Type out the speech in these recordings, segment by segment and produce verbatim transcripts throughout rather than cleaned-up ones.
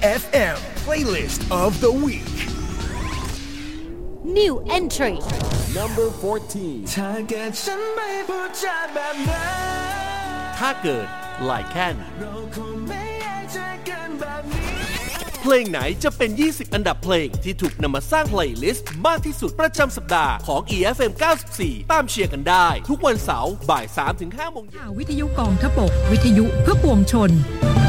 เอฟ เอ็ม Playlist of the Week New entry Number fourteen ถ้าเกิดฉันไม่พูดจาแบบนั้นถ้าเกิดไลแคนเราคงไม่อยากจะกันแบบนี้เพลงไหนจะเป็นยี่สิบอันดับเพลงที่ถูกนำมาสร้างเพลย์ลิสต์มากที่สุดประจำสัปดาห์ของ อี เอฟ เอ็ม เก้าสิบสี่ตามเชียร์กันได้ทุกวันเสาร์บ่าย สามถึงห้า โมงเย็นวิทยุกองทพบกวิทยุเพื่อปวงชน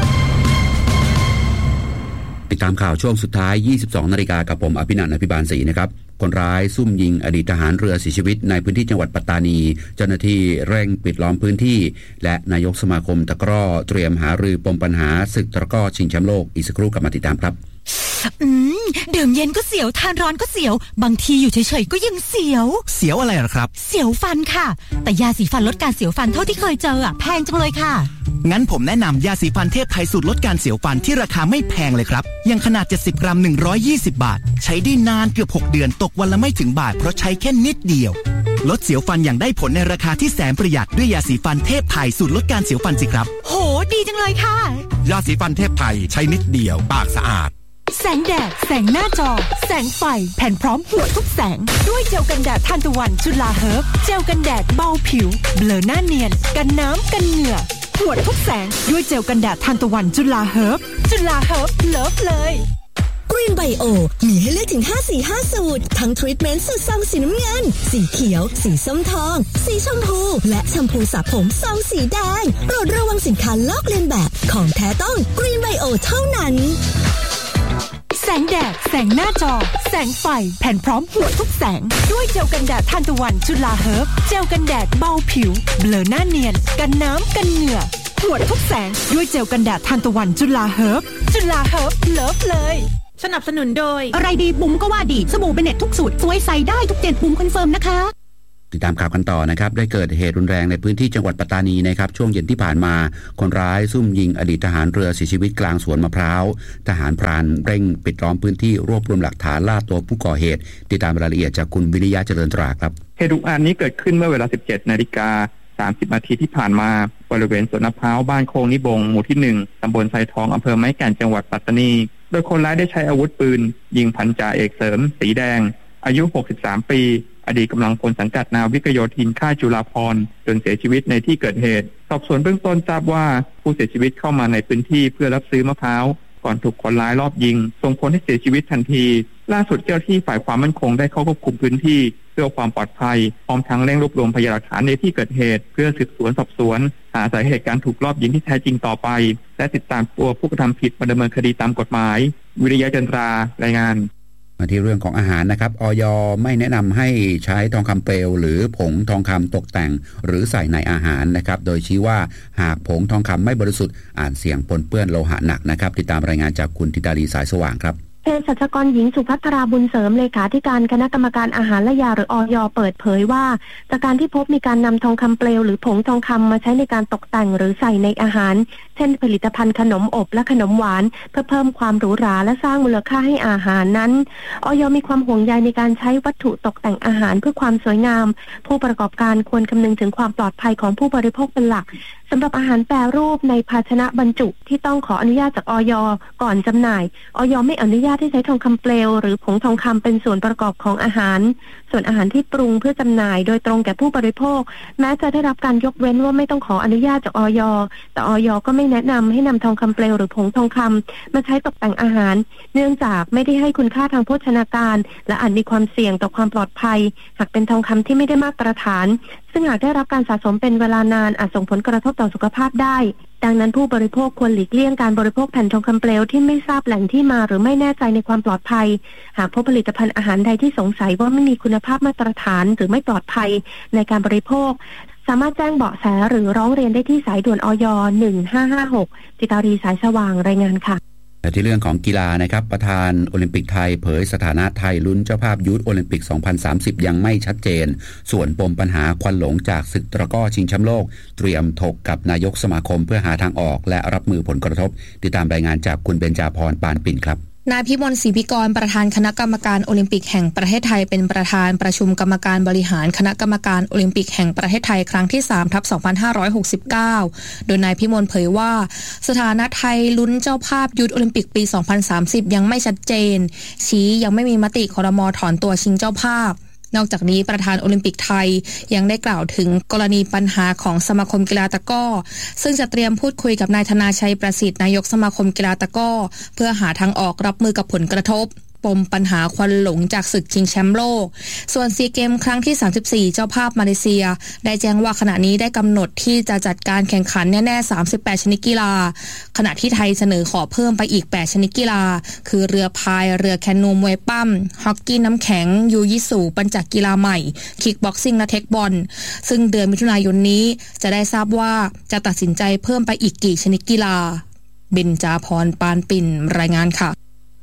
ติดตามข่าวช่วงสุดท้าย ยี่สิบสอง นาฬิกากับผมอภินันท์ อภิบาลศรีนะครับคนร้ายซุ่มยิงอดีตทหารเรือเสียชีวิตในพื้นที่จังหวัดปัตตานีเจ้าหน้าที่เร่งปิดล้อมพื้นที่และนายกสมาคมตะกร้อเตรียมหารือปมปัญหาศึกตะกร้อชิงแชมป์โลกอีกสักครู่กลับมาติดตามครับอืมดื่มเย็นก็เสียวทานร้อนก็เสียวบางทีอยู่เฉยๆก็ยังเสียวเสียวอะไรหรอครับเสียวฟันค่ะแต่ยาสีฟันลดการเสียวฟันเท่าที่เคยเจออ่ะแพงจังเลยค่ะงั้นผมแนะนำยาสีฟันเทพไทยสูตรลดการเสียวฟันที่ราคาไม่แพงเลยครับยังขนาดเจ็ดสิบกรัมหนึ่งร้อยยี่สิบบาทใช้ได้นานเกือบหกเดือนตกวันละไม่ถึงบาทเพราะใช้แค่นิดเดียวลดเสียวฟันอย่างได้ผลในราคาที่แสนประหยัดด้วยยาสีฟันเทพไทยสูตรลดการเสียวฟันสิครับโหดีจังเลยค่ะยาสีฟันเทพไทยใช้นิดเดียวปากสะอาดแสงแดดแสงหน้าจอแสงไฟแผ่นพร้อมหัวทุกแสงด้วยเจลกันแดดทานตะวันจุฬาเฮิร์บเจลกันแดดเบาผิวเบลอหน้าเนียนกันน้ำกันเหงื่อหัวทุกแสงด้วยเจลกันแดดทานตะวันจุฬาเฮิร์บจุฬาเฮิร์บเลิฟเลย Green Bio มีให้เลือกถึงห้าสีห้าสูตรทั้งทรีทเมนต์สูตรซองสีน้ำเงินสีเขียวสีส้มทองสีชมพูและแชมพูสระผมซองสีแดงโปรดระวังสินค้าลอกเลียนแบบของแท้ต้อง Green Bio เท่านั้นแสงแดดแสงหน้าจอแสงไฟแผ่นพร้อมหัวทุกแสงด้วยเจลกันแดดทานตะวันจุฬาเฮิร์บเจลกันแดดเบาผิวเบลอหน้าเนียนกันน้ำกันเหงื่อหัวทุกแสงด้วยเจลกันแดดทานตะวันจุฬาเฮิร์บจุฬาเฮิร์บเลิฟเลยสนับสนุนโดยอะไรดีบุ๋มก็ว่าดีสบู่เบเน็ตทุกสูตรสวยใสได้ทุกเจ็ดบุ๋มคอนเฟิร์มนะคะติดตามข่าวกันต่อนะครับได้เกิดเหตุรุนแรงในพื้นที่จังหวัดปัตตานีนะครับช่วงเย็นที่ผ่านมาคนร้ายซุ่มยิงอดีตทหารเรือเสียชีวิตกลางสวนมะพร้าวทหารพรานเร่งปิดล้อมพื้นที่รวบรวมหลักฐานล่าตัวผู้ก่อเหตุติดตามรายละเอียดจากคุณวิริยะเจริญตราครับเหตุอุกอาจนี้เกิดขึ้นเมื่อเวลา สิบเจ็ดนาฬิกาสามสิบนาทีที่ผ่านมาบริเวณสวนมะพร้าวบ้านโคงนิบงหมู่ที่หนึ่งตำบลไซทองอำเภอไม้แก่นจังหวัดปัตตานีโดยคนร้ายได้ใช้อาวุธปืนยิงพันจ่าเอกเสริมสีแดงอายุหกสิบสามปีอดีตกำลังพลสังกัดนาวิกโยธินค่ายจุฬาภรณ์จนเสียชีวิตในที่เกิดเหตุสอบสวนเบื้องต้นทราบว่าผู้เสียชีวิตเข้ามาในพื้นที่เพื่อรับซื้อมะพร้าวก่อนถูกคนร้ายรอบยิงส่งผลให้เสียชีวิตทันทีล่าสุดเจ้าหน้าที่ฝ่ายความมั่นคงได้เข้าควบคุมพื้นที่เพื่อความปลอดภัยพร้อมทั้งเร่งรวบรวมพยานหลักฐานในที่เกิดเหตุเพื่อสืบสวนสอบสวนหาสาเหตุการถูกรอบยิงที่แท้จริงต่อไปและติดตามตัวผู้กระทำผิดมาดำเนินคดีตามกฎหมายวิริยะจันทรารายงานมาที่เรื่องของอาหารนะครับอย.ไม่แนะนำให้ใช้ทองคำเปลวหรือผงทองคำตกแต่งหรือใส่ในอาหารนะครับโดยชี้ว่าหากผงทองคำไม่บริสุทธิ์อาจเสี่ยงปนเปื้อนโลหะหนักนะครับติดตามรายงานจากคุณธิดาลีสายสว่างครับเภสัชกรหญิงสุภัทราบุญเสริมเลขาธิการคณะกรรมการอาหารและยาหรืออย.เปิดเผยว่าจากการที่พบมีการนำทองคำเปลวหรือผงทองคำมาใช้ในการตกแต่งหรือใส่ในอาหารเช่นผลิตภัณฑ์ขนมอบและขนมหวานเพื่อเพิ่มความหรูหราและสร้างมูลค่าให้อาหารนั้นอย.มีความห่วงใยในการใช้วัตถุตกแต่งอาหารเพื่อความสวยงามผู้ประกอบการควรคำนึงถึงความปลอดภัยของผู้บริโภคเป็นหลักสำหรับอาหารแปรรูปในภาชนะบรรจุที่ต้องขออนุญาตจากอย.ก่อนจำหน่ายอย.ไม่อนุญาตให้ใช้ทองคำเปลวหรือผงทองคำเป็นส่วนประกอบของอาหารส่วนอาหารที่ปรุงเพื่อจำหน่ายโดยตรงแก่ผู้บริโภคแม้จะได้รับการยกเว้นว่าไม่ต้องขออนุญาตจากอย.แต่อย.ก็ไม่แนะนำให้นำทองคำเปลวหรือผงทองคำมาใช้ตกแต่งอาหารเนื่องจากไม่ได้ให้คุณค่าทางโภชนาการและอาจมีความเสี่ยงต่อความปลอดภัยหากเป็นทองคำที่ไม่ได้มาตรฐานซึ่งหากได้รับการสะสมเป็นเวลานานอาจส่งผลกระทบต่อสุขภาพได้ดังนั้นผู้บริโภคควรหลีกเลี่ยงการบริโภคแผ่นทองคำเปลวที่ไม่ทราบแหล่งที่มาหรือไม่แน่ใจในความปลอดภัยหากพบผลิตภัณฑ์อาหารใดที่สงสัยว่าไม่มีคุณภาพมาตรฐานหรือไม่ปลอดภัยในการบริโภคสามารถแจ้งเบาะแสหรือร้องเรียนได้ที่สายด่วนอย หนึ่งห้าห้าหกจิตารีสายสว่างรายงานค่ะแต่ที่เรื่องของกีฬานะครับประธานโอลิมปิกไทยเผยสถานะไทยลุ้นเจ้าภาพยูทโอลิมปิกสองพันสามสิบยังไม่ชัดเจนส่วนปมปัญหาควันหลงจากศึกตะกร้อชิงแชมป์โลกเตรียมถกกับนายกสมาคมเพื่อหาทางออกและรับมือผลกระทบติดตามรายงานจากคุณเบญจาพรปานปิ่นครับนายพิมลศรีพิกรประธานคณะกรรมการโอลิมปิกแห่งประเทศไทยเป็นประธานประชุมกรรมการบริหารคณะกรรมการโอลิมปิกแห่งประเทศไทยครั้งที่ สามทับสองพันห้าร้อยหกสิบเก้า โดยนายพิมลเผยว่าสถานะไทยลุ้นเจ้าภาพยุทธโอลิมปิกปี สองพันสามสิบ ยังไม่ชัดเจนชี้ยังไม่มีมติครม.ถอนตัวชิงเจ้าภาพนอกจากนี้ประธานโอลิมปิกไทยยังได้กล่าวถึงกรณีปัญหาของสมาคมกีฬาตะกร้อซึ่งจะเตรียมพูดคุยกับนายธนาชัยประสิทธิ์นายกสมาคมกีฬาตะกร้อเพื่อหาทางออกรับมือกับผลกระทบปมปัญหาควันหลงจากศึกชิงแชมป์โลกส่วนซีเกมครั้งที่สามสิบสี่เจ้าภาพมาเลเซียได้แจ้งว่าขณะนี้ได้กำหนดที่จะจัดการแข่งขันแน่ๆสามสิบแปดชนิดกีฬาขณะที่ไทยเสนอขอเพิ่มไปอีกแปดชนิดกีฬาคือเรือพายเรือแคนูมวยปั้มฮอกกี้น้ำแข็งยูยิสูปัญจกีฬาใหม่คิกบ็อกซิ่งและเทคบอลซึ่งเดือนมิถุนายนนี้จะได้ทราบว่าจะตัดสินใจเพิ่มไปอีกกี่ชนิดกีฬาเบญจาพรปานปิ่นรายงานค่ะ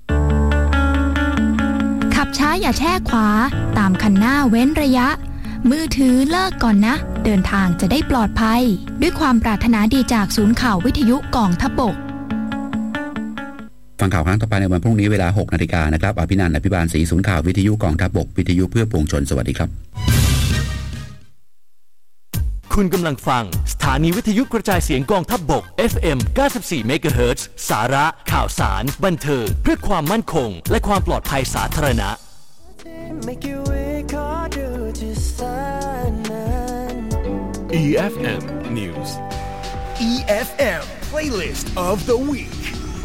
ขับช้าอย่าแช่ขวาตามคันหน้าเว้นระยะมือถือเลิกก่อนนะเดินทางจะได้ปลอดภัยด้วยความปรารถนาดีจากศูนย์ข่าววิทยุกองทัพบกฟังข่าวครั้งต่อไปในวันพรุ่งนี้เวลา หกนาฬิกานะครับอภินันท์อภิบาลศรีศูนย์ข่าววิทยุกองทัพบกวิทยุเพื่อปวงชนสวัสดีครับคุณกำลังฟังสถานีวิทยุกระจายเสียงกองทัพบก เอฟ เอ็ม เก้าสิบสี่ เมกะเฮิรตซ์ สาระข่าวสารบันเทิงเพื่อความมั่นคงและความปลอดภัยสาธารณะอี เอฟ เอ็ม News อี เอฟ เอ็ม Playlist of the Week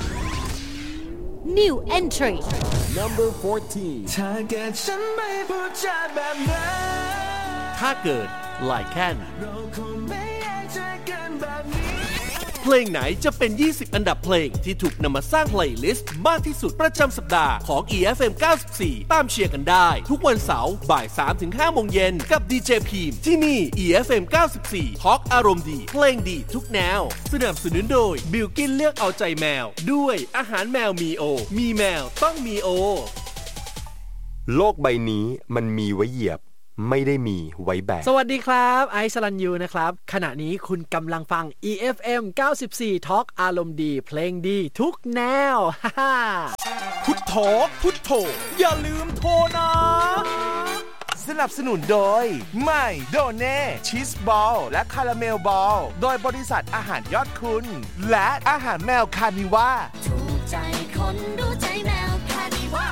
New Entry Number fourteen ถ้าเกิดฉันไม่พูดจาแบบนั้นถ้าเกิดไลแคนเราคงไม่อยากเจอกันแบบนี้เพลงไหนจะเป็นยี่สิบอันดับเพลงที่ถูกนำมาสร้างเพลย์ลิสต์มากที่สุดประจำสัปดาห์ของ อี เอฟ เอ็ม เก้าสิบสี่ ตามเชียร์กันได้ทุกวันเสาร์บ่าย สามถึงห้า โมงเย็นกับดีเจพีมที่นี่ อี เอฟ เอ็ม เก้าสิบสี่ ทอล์กอารมณ์ดีเพลงดีทุกแนวสนับสนุนโดยบิลกินเลือกเอาใจแมวด้วยอาหารแมวมีโอมีแมวต้องมีโอโลกใบนี้มันมีไว้เหยียบไม่ได้มีไว้แบกสวัสดีครับไอซ์สรัญยูนะครับขณะนี้คุณกำลังฟัง อี เอฟ เอ็ม เก้าสิบสี่ Talk อารมณ์ดีเพลงดีทุกแนวฮ่าพุทโธพุทโธอย่าลืมโทรนะสนับสนุนโดยใหม่โดเน่ชีสบอลและคาราเมลบอลโดยบริษัทอาหารยอดคุณและอาหารแมวคานิว่าถูกใจคนดูใจแมวคานิว่า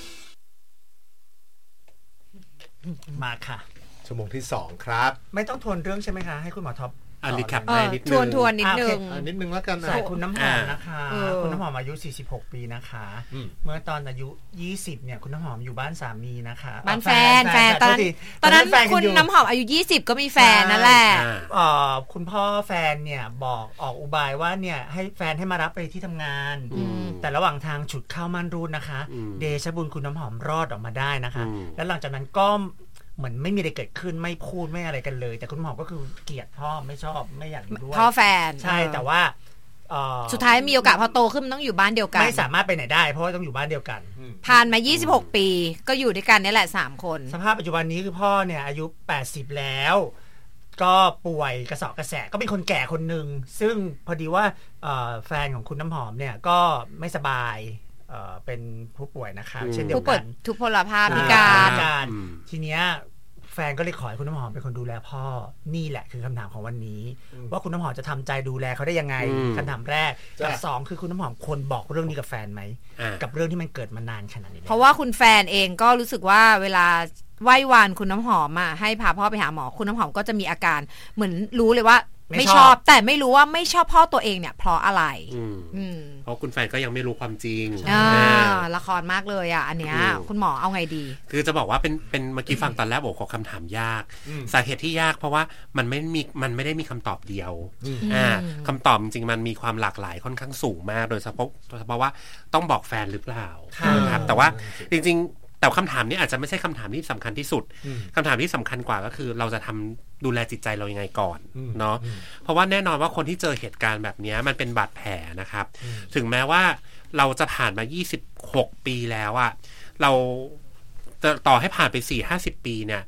มาค่ะชั่วโมงที่สองครับไม่ต้องทวนเรื่องใช่ไหมคะให้คุณหมอท็อปอ่ะรีแคปให้นิดนึงทวนทวนนิดนึงนิดนึงแล้วกันนะคุณน้ำหอมนะคะคุณน้ำหอมอายุสี่สิบหกปีนะคะเมื่อตอนอายุยี่สิบเนี่ยคุณน้ำหอมอยู่บ้านสามีนะคะบ้านแฟนแฟนตอนตอนนั้นคุณน้ำหอมอายุยี่สิบก็มีแฟนนั่นแหละอ่าคุณพ่อแฟนเนี่ยบอกออกอุบายว่าเนี่ยให้แฟนให้มารับไปที่ทำงานแต่ระหว่างทางฉุดเข้าม่านรูดนะคะเดชะบุญคุณน้ำหอมรอดออกมาได้นะคะแล้วหลังจากนั้นก็เหมือนไม่มีอะไรเกิดขึ้นไม่พูดไม่อะไรกันเลยแต่คุณหมอก็คือเกลียดพ่อไม่ชอบไม่อยากอยู่ด้วยพ่อแฟนใช่แต่ว่าสุดท้ายมีโอกาสพอโตขึ้นต้องอยู่บ้านเดียวกันไม่สามารถไปไหนได้เพราะว่าต้องอยู่บ้านเดียวกันผ่านมายี่สิบหกปีก็อยู่ด้วยกันนี่แหละสามคนสภาพปัจจุบันนี้คือพ่อเนี่ยอายุแปดสิบแล้วก็ป่วยกระสอบกระแสก็เป็นคนแก่คนนึงซึ่งพอดีว่าแฟนของคุณน้ำหอมเนี่ยก็ไม่สบายเป็นผู้ป่วยนะคะเช่นเดียวกันทุพพลภาพพิการทีเนี้ยแฟนก็เลยขอให้คุณน้ำหอมเป็นคนดูแลพ่อนี่แหละคือคำถามของวันนี้ว่าคุณน้ำหอมจะทำใจดูแลเขาได้ยังไงคำถามแรกกับสองคือคุณน้ำหอมควรบอกเรื่องนี้กับแฟนไหมกับเรื่องที่มันเกิดมานานขนาดนี้เพราะว่าคุณแฟนเองก็รู้สึกว่าเวลาไหว้วานคุณน้ำหอมอ่ะให้พาพ่อไปหาหมอคุณน้ำหอมก็จะมีอาการเหมือนรู้เลยว่าไม่ชอบแต่ไม่รู้ว่าไม่ชอบพ่อตัวเองเนี่ยเพราะอะไรเพราะคุณแฟนก็ยังไม่รู้ความจริงละครมากเลยอ่ะอันเนี้ยคุณหมอเอาไงดีคือจะบอกว่าเป็นเป็นเมื่อกี้ฟังตอนแรกบอกขอคำถามยากสาเหตุที่ยากเพราะว่ามันไม่มีมันไม่ได้มีคำตอบเดียวอ่าคำตอบจริงๆมันมีความหลากหลายค่อนข้างสูงมากโดยเฉพาะโดยเฉพาะว่าต้องบอกแฟนหรือเปล่านะครับแต่ว่าจริงๆแต่คำถามนี้อาจจะไม่ใช่คำถามที่สำคัญที่สุดคำถามที่สำคัญกว่าก็คือเราจะทำดูแลจิตใจเรายังไงก่อนเนาะเพราะว่าแน่นอนว่าคนที่เจอเหตุการณ์แบบนี้มันเป็นบาดแผลนะครับถึงแม้ว่าเราจะผ่านมายี่สิบหกปีแล้วอะเราต่อให้ผ่านไป สี่ห้าสิบ ปีเนี่ยจ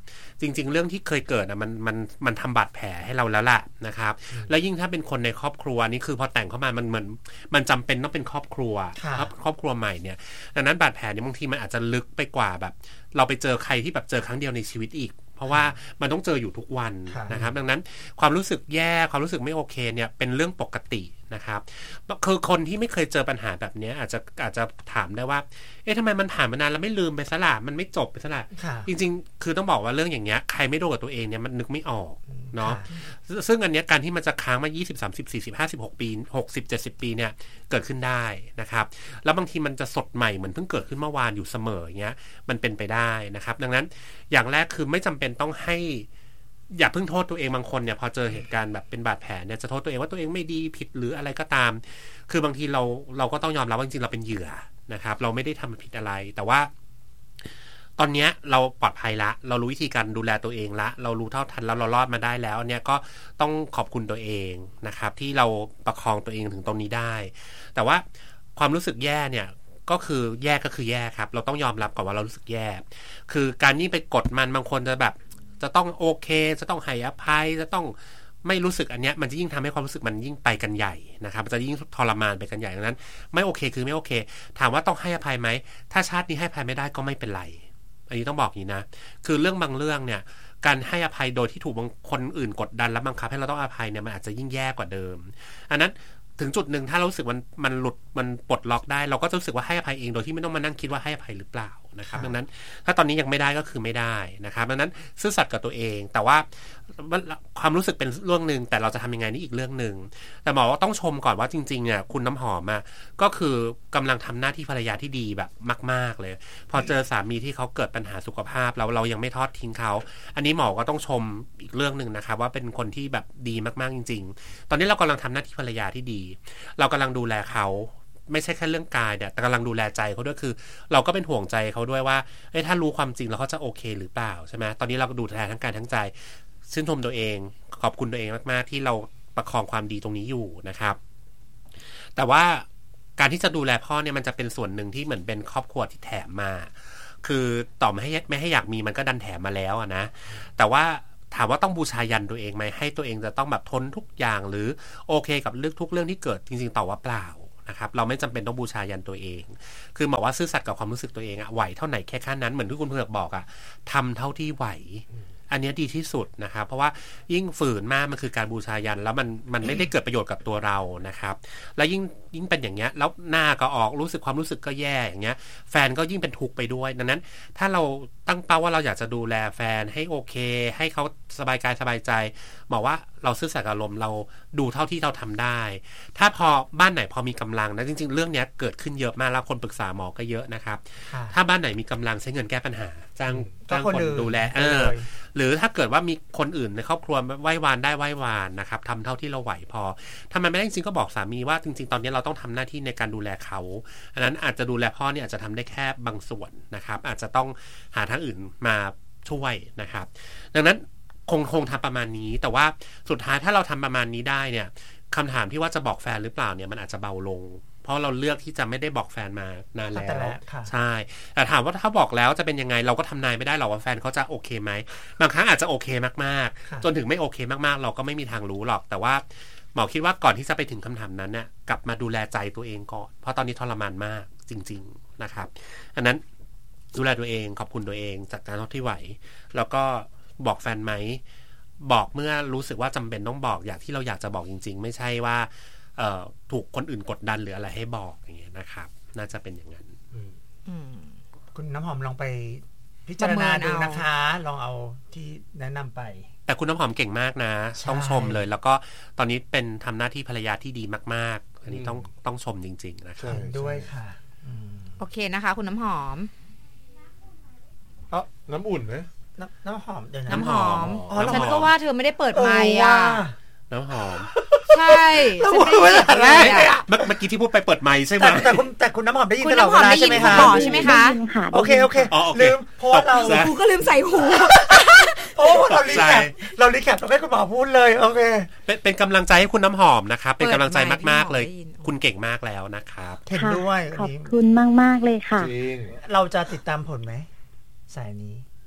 จริงๆเรื่องที่เคยเกิดอ่ะมันมันมันทำบาดแผลให้เราแล้วล่ะนะครับแล้วยิ่งถ้าเป็นคนในครอบครัวนี่คือพอแต่งเข้ามามันเหมือนมันจำเป็นต้องเป็นครอบครัวครอบครัวใหม่เนี่ยดังนั้นบาดแผลเนี่ยบางทีมันอาจจะลึกไปกว่าแบบเราไปเจอใครที่แบบเจอครั้งเดียวในชีวิตอีกเพราะว่ามันต้องเจออยู่ทุกวันนะครับดังนั้นความรู้สึกแย่ความรู้สึกไม่โอเคเนี่ยเป็นเรื่องปกตินะครับคือคนที่ไม่เคยเจอปัญหาแบบนี้อาจจะอาจจะถามได้ว่าเอ๊ะทำไมมันผ่านมานานแล้วไม่ลืมไปซะล่ะมันไม่จบไปซะล่ะจริงๆคือต้องบอกว่าเรื่องอย่างเงี้ยใครไม่โดนกับตัวเองเนี่ยมันนึกไม่ออกเนาะซึ่งอันเนี้ยการที่มันจะค้างมายี่สิบ สามสิบ สี่สิบ ห้าสิบหกปีหกสิบ เจ็ดสิบปีเนี่ยเกิดขึ้นได้นะครับแล้วบางทีมันจะสดใหม่เหมือนเพิ่งเกิดขึ้นเมื่อวานอยู่เสมออย่างเงี้ยมันเป็นไปได้นะครับดังนั้นอย่างแรกคือไม่จำเป็นต้องให้อย่าเพิ่งโทษตัวเองบางคนเนี่ยพอเจอเหตุการณ์แบบเป็นบาดแผลเนี่ยจะโทษตัวเองว่าตัวเองไม่ดีผิดหรืออะไรก็ตามคือบางทีเราเราก็ต้องยอมรับว่าจริงๆเราเป็นเหยื่อนะครับเราไม่ได้ทำผิดอะไรแต่ว่าตอนนี้เราปลอดภัยละเรารู้วิธีการดูแลตัวเองละเรารู้เท่าทันแล้วเรารอดมาได้แล้วเนี่ยก็ต้องขอบคุณตัวเองนะครับที่เราประคองตัวเองถึงตรงนี้ได้แต่ว่าความรู้สึกแย่เนี่ยก็คือแย่ก็คือแย่ครับเราต้องยอมรับก่อนว่าเรารู้สึกแย่คือการยิ่งไปกดมันบางคนจะแบบจะต้องโอเคจะต้องให้อภัยจะต้องไม่รู้สึกอันเนี้ยมันจะยิ่งทำให้ความรู้สึกมันยิ่งไปกันใหญ่นะครับมันจะยิ่งทรมานไปกันใหญ่ดังนั้นไม่โอเคคือไม่โอเคถามว่าต้องให้อภัยไหมถ้าชาตินี้ให้อภัยไม่ได้ก็ไม่เป็นไรอันนี้ต้องบอกอย่างนี้นะคือเรื่องบางเรื่องเนี่ยการให้อภัยโดยที่ถูกบางคนอื่นกดดันและบังคับให้เราต้องอภัยเนี่ยมันอาจจะยิ่งแย่กว่าเดิมอันนั้นถึงจุดหนึ่งถ้าเรารู้สึกมันมันหลุดมันปลดล็อกได้เราก็จะรู้สึกว่าให้อภัยเองโดยที่ไม่ต้องมานั่งคิดว่าให้อภัยหรือเปล่านะครับดังนั้นถ้าตอนนี้ยังไม่ได้ก็คือไม่ได้นะครับดังนั้นซื่อสัตย์กับตัวเองแต่ว่าความรู้สึกเป็นเรื่องนึงแต่เราจะทำยังไงนี่อีกเรื่องนึงแต่หมอว่าต้องชมก่อนว่าจริงๆเนี่ยคุณน้ำหอมอ่ะก็คือกำลังทำหน้าที่ภรรยาที่ดีแบบมากๆเลยพอเจอสามีที่เขาเกิดปัญหาสุขภาพเราเรายังไม่ทอดทิ้งเขาอันนี้หมอก็ต้องชมอีกเรื่องนึงนะครับว่าเป็นคนที่แบบดีมากๆจริงๆตอนนี้เรากำลังทำหน้าที่ภรรยาที่ดีเรากำลังดูแลเขาไม่ใช่แค่เรื่องกายเนี่ยแต่กำลังดูแลใจเขาด้วยคือเราก็เป็นห่วงใจเขาด้วยว่าเอ้ยถ้ารู้ความจริงแล้วเขาจะโอเคหรือเปล่าใช่ไหมตอนนี้เราก็ดูแลทั้งกายทั้งใจชื่นชมตัวเองขอบคุณตัวเองมากๆที่เราประคองความดีตรงนี้อยู่นะครับแต่ว่าการที่จะดูแลพ่อเนี่ยมันจะเป็นส่วนหนึ่งที่เหมือนเป็นครอบครัวที่แถมมาคือต่อไม่ให้ไม่ให้อยากมีมันก็ดันแถมมาแล้วอะนะแต่ว่าถามว่าต้องบูชายันตัวเองไหมให้ตัวเองจะต้องแบบทนทุกอย่างหรือโอเคกับเรื่องทุกเรื่องที่เกิดจริงๆตอบว่าเปล่านะครับเราไม่จำเป็นต้องบูชายันตัวเองคือบอกว่าซื่อสัตย์กับความรู้สึกตัวเองอะไหวเท่าไหนแค่ขั้นนั้นเหมือนที่คุณเผือกบอกอะทำเท่าที่ไหวอันนี้ดีที่สุดนะครับเพราะว่ายิ่งฝืนมากมันคือการบูชายันแล้วมันมันไม่ได้เกิดประโยชน์กับตัวเรานะครับแล้วยิ่งยิ่งเป็นอย่างเงี้ยแล้วหน้าก็ออกรู้สึกความรู้สึกก็แย่อย่างเงี้ยแฟนก็ยิ่งเป็นทุกข์ไปด้วยดังนั้นถ้าเราตั้งเป้าว่าเราอยากจะดูแลแฟนให้โอเคให้เขาสบายกายสบายใจบอกว่าเราซื่อสัตย์กับอารมณ์เราดูเท่าที่เราทำได้ถ้าพอบ้านไหนพอมีกำลังนะจริงๆเรื่องนี้เกิดขึ้นเยอะมากแล้วคนปรึกษาหมอก็เยอะนะครับถ้าบ้านไหนมีกำลังใช้เงินแก้ปัญหาจ้างจ้างคนดูแลเออหรือถ้าเกิดว่ามีคนอื่นในครอบครัวไหว้วานได้ไหว้วานนะครับทำเท่าที่เราไหวพอทำไมไม่ได้จริงๆก็บอกสามีว่าจริงๆตอนนี้เราต้องทำหน้าที่ในการดูแลเขาอันนั้นอาจจะดูแลพ่อเนี่ยอาจจะทำได้แค่บางส่วนนะครับอาจจะต้องหาทางอื่นมาช่วยนะครับดังนั้นคงคงทำประมาณนี้แต่ว่าสุดท้ายถ้าเราทำประมาณนี้ได้เนี่ยคำถามที่ว่าจะบอกแฟนหรือเปล่าเนี่ยมันอาจจะเบาลงเพราะเราเลือกที่จะไม่ได้บอกแฟนมานานแล้วใช่แต่ถามว่าถ้าบอกแล้วจะเป็นยังไงเราก็ทำนายไม่ได้หรอกว่าแฟนเขาจะโอเคไหมบางครั้งอาจจะโอเคมากๆจนถึงไม่โอเคมากๆเราก็ไม่มีทางรู้หรอกแต่ว่าหมอคิดว่าก่อนที่จะไปถึงคำถามนั้นเนี่ยกลับมาดูแลใจตัวเองก่อนเพราะตอนนี้ทรมานมากจริงๆนะครับอันนั้นดูแลตัวเองขอบคุณตัวเองจัดการเท่าที่ไหวแล้วก็บอกแฟนไหมบอกเมื่อรู้สึกว่าจำเป็นต้องบอกอย่างที่เราอยากจะบอกจริงๆไม่ใช่ว่าถูกคนอื่นกดดันหรืออะไรให้บอกอย่างเงี้ยนะครับน่าจะเป็นอย่างนั้นคุณน้ำหอมลองไปพิจารณาดูนะคะลองเอาที่แนะนำไปแต่คุณน้ำหอมเก่งมากนะต้องชมเลยแล้วก็ตอนนี้เป็นทำหน้าที่ภรรยาที่ดีมากๆอันนี้ต้องต้องชมจริงๆนะครับด้วยค่ะโอเคนะคะคุณน้ำหอมเอ้าน้ำอุ่นไหมน้ำหอมเดี๋ยวน้ำหอมฉันก็ว่าเธอไม่ได้เปิดไมค์อ่ะน้ำหอมใช่ฉันไม่ได้อะไรเมื่อกี้ที่พูดไปเปิดไมค์ใช่ไหมแต่คุณแต่คุณน้ำหอมได้ยินตลอดเวลาใช่ไหมคะใช่ไหมคะโอเคโอเคลืมเพราะว่าเรากูก็ลืมใส่หูโอ้เรารีแคปเรารีแคปเราให้คุณหมอพูดเลยโอเคเป็นเป็นกำลังใจให้คุณน้ำหอมนะครับเป็นกำลังใจมากๆเลยคุณเก่งมากแล้วนะครับเห็นด้วยขอบคุณมากๆเลยค่ะเราจะติดตามผลไหมสายนี้เ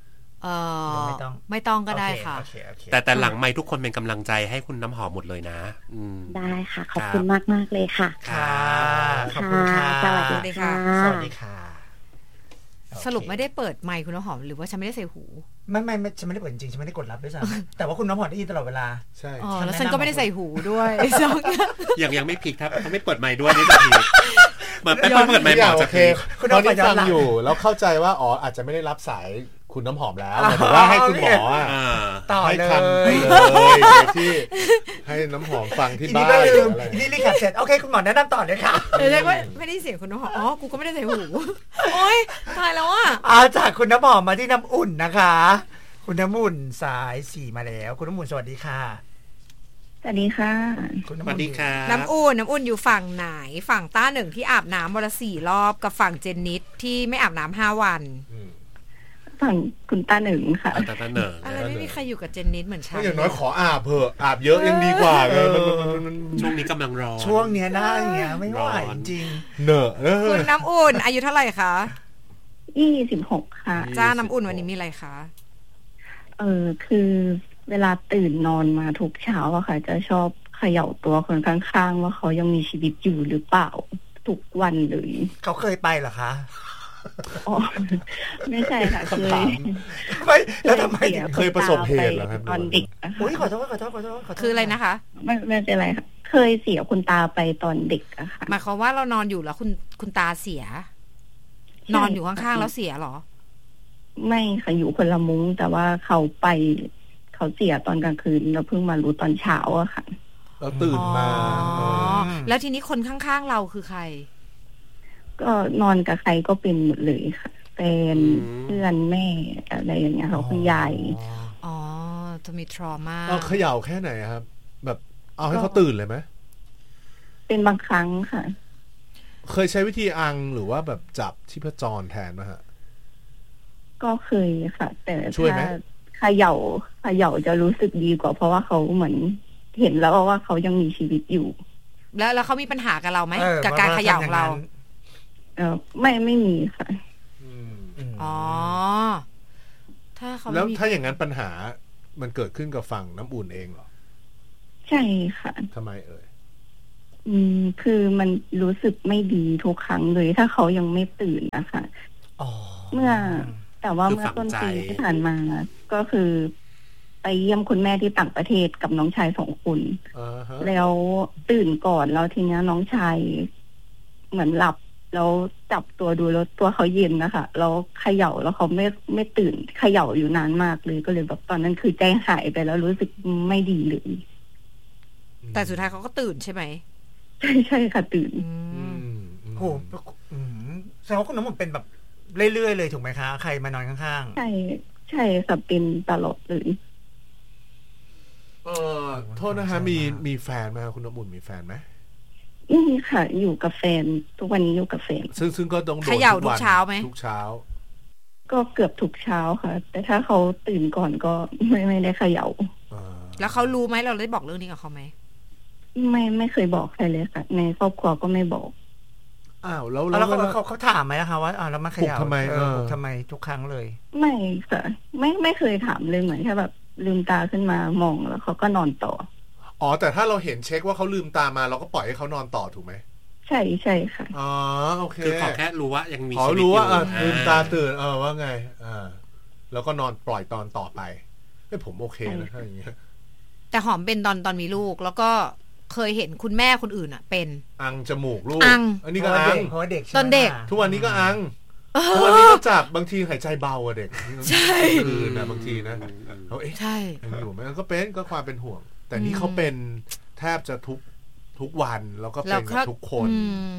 เออไม่ต้องไม่ต้องก็ได้ค่ะแต่แต่หลังไมค์ทุกคนเป็นกำลังใจให้คุณน้ำหอมหมดเลยนะได้ค่ะขอบคุณมากมากเลยค่ะค่ะขอบคุณค่ะสวัสดีค่ะสวัสดีค่ะสรุปไม่ได้เปิดไมค์คุณน้ำหอมหรือว่าฉันไม่ได้ใส่หูไม่ไม่ฉันไม่ได้เปิดจริงฉันไม่ได้กดรับด้วยซ้ำแต่ว่าคุณน้ำหอมได้ยินตลอดเวลาใช่อ๋อแล้วฉันก็ไม่ได้ใส่หูด้วยยังยังไม่พีคครับเขาไม่เปิดไมค์ด้วยนี่จะพีคเหมือนแป๊บเปิดไมค์หมอจะพีคคุณน้ำหอมฟังอยู่แล้วเข้าใจว่าอ๋ออาจจะไม่ได้รับสายคุณน้ำหอมแล้วหมายถึงว่าให้คุณหมอต่อเลยที่ให้น้ำหอมฟังที่บ้านนี่รีแคปเสร็จโอเคคุณหมอแนะนำต่อเลยค่ะเดี๋ยวว่าไม่ได้เสียงคุณน้ำหอมอ๋อกูก็ไม่ได้ใส่หูโอ๊ยตายแล้วอ่ะอาจากคุณน้ำหอมมาที่น้ำอุ่นนะคะคุณน้ำอุ่นสายสี่มาแล้วคุณน้ำอุ่นสวัสดีค่ะสวัสดีค่ะสวัสดีค่ะน้ำอุ่นน้ำอุ่นอยู่ฝั่งไหนฝั่งต้าหนึ่งที่อาบน้ำวันละสี่รอบกับฝั่งเจนนิดที่ไม่อาบน้ำห้าวันฝั่งคุณตาหนึ่งค่ะตาตาหนึ่งอะไรไม่มีใครอยู่กับเจนนิดเหมือนฉันอย่างน้อยขออาบเถอะอาบเยอะยังดีกว่าเลยช่วงนี้กำลังรอช่วงเนี้ยหน้าอย่างเงี้ยไม่ไหวจริงเนอะคุณน้ำอุ่นอายุเท่าไหร่คะยี่สิบหกค่ะจ้าน้ำอุ่นวันนี้มีอะไรคะเออคือเวลาตื่นนอนมาทุกเช้าอะค่ะจะชอบเขย่าตัวคนข้างๆว่าเขายังมีชีวิตอยู่หรือเปล่าทุกวันเลยเขาเคยไปเหรอคะอ๋อไม่ใช่ค่ะเคยไม่แล้วทำไมเคยประสบเหตุเหรอครับตอนเด็กอุ้ยขอโทษขอโทษขอโทษขอโทษคืออะไรนะคะไม่ไม่เป็นไรค่ะเคยเสียคุณตาไปตอนเด็กอะค่ะหมายความว่าเรานอนอยู่แล้วคุณคุณตาเสียนอนอยู่ข้างๆแล้วเสียหรอไม่ค่ะอยู่คนละมุ้งแต่ว่าเขาไปเขาเสียตอนกลางคืนแล้วเพิ่งมารู้ตอนเช้าอะค่ะเราตื่นมาอ๋อแล้วทีนี้คนข้างๆเราคือใครก็นอนกับใครก็เป็นหมดเลยค่ะเป็นเพื่อนแม่อะไรอย่างเงี้ยเขาคุณยายอ๋อจะมีทรมาเออเขย่าแค่ไหนครับแบบเอาให้เขาตื่นเลยไหมเป็นบางครั้งค่ะเคยใช้วิธีอังหรือว่าแบบจับชีพจรแทนไหมฮะก็เคยค่ะแต่ถ้าเขย่าเขย่าจะรู้สึกดีกว่าเพราะว่าเขาเหมือนเห็นแล้วว่าเขายังมีชีวิตอยู่แล้วแล้วเขามีปัญหากับเราไหมกับการเขย่าของเราเออไม่ไม่มีค่ะอ๋อถ้าเขาแล้วถ้าอย่างนั้นปัญหามันเกิดขึ้นกับฝั่งน้ำอุ่นเองเหรอใช่ค่ะทำไมเอ่ยอืมคือมันรู้สึกไม่ดีทุกครั้งเลยถ้าเขายังไม่ตื่นนะคะเมื่อแต่ว่าเมื่อต้นปีที่ผ่านมาก็คือไปเยี่ยมคุณแม่ที่ต่างประเทศกับน้องชายสองคนแล้วตื่นก่อนแล้วทีนี้น้องชายเหมือนหลับแล้วจับตัวดูแล้วตัวเขาเย็นนะคะแล้วเขย่าแล้วเขาไม่ไม่ตื่นเขย่าอยู่นานมากเลยก็เลยแบบตอนนั้นคือใจหายไปแล้วรู้สึกไม่ดีเลยแต่สุดท้ายเขาก็ตื่นใช่ไหมใช่ใช่ค่ะตื่นโอ้แสดงว่าคุณน้ำมันเป็นแบบเรื่อยๆเลยถูกไหมคะใครมานอนข้างๆใช่ใช่ค่ะเป็นตลอดเลยเออโทษนะฮะมีมีแฟนไหมคุณน้ำอุ่นมีแฟนไหมนี่ค่ะอยู่กับแฟนทุกวันนี้อยู่กับแฟนซึ่งซึ่งก็ต้องโดนเขย่าทุกเช้าไหมทุกเช้าก็เกือบทุกเช้าค่ะแต่ถ้าเขาตื่นก่อนก็ไม่ไม่ได้เขย่าแล้วเขารู้ไหมเราได้บอกเรื่องนี้กับเขาไหมไม่ไม่เคยบอกใครเลยค่ะในครอบครัวก็ไม่บอกอ้าวแล้วแล้วเขาเขาเขาถามไหมนะคะว่าอ้าวแล้วมาเขย่าทำไมเออทำไมทุกครั้งเลยไม่ค่ะไม่ไม่เคยถามเลยเหมือนแค่แบบลืมตาขึ้นมามองแล้วเขาก็นอนต่ออ๋อแต่ถ้าเราเห็นเช็คว่าเขาลืมตามาเราก็ปล่อยให้เขานอนต่อถูกไหมใช่ใช่ค่ะอ๋อโอเคคือขอแค่รู้ว่ายังมีขอรู้ว่าลืมตาตื่นเออว่าไงอ่าแล้วก็นอนปล่อยตอนต่อไปไม่ผมโอเคนะถ้าอย่างเงี้ยแต่หอมเป็นตอนตอนมีลูกแล้วก็เคยเห็นคุณแม่คนอื่นอ่ะเป็นอังจมูกลูกอังอันนี้ก็อังเพราะเด็กตอนเด็กทุกวันนี้ก็อังทุกวันนี้ก็จับบางทีหายใจเบาอะเด็กใช่คือนะบางทีนะเขาเอ๊ะใช่อยู่ไหมก็เป็นก็ความเป็นห่วงแต่นี่เขาเป็นแทบจะทุกทุกวันแล้วก็เป็นกับทุกคน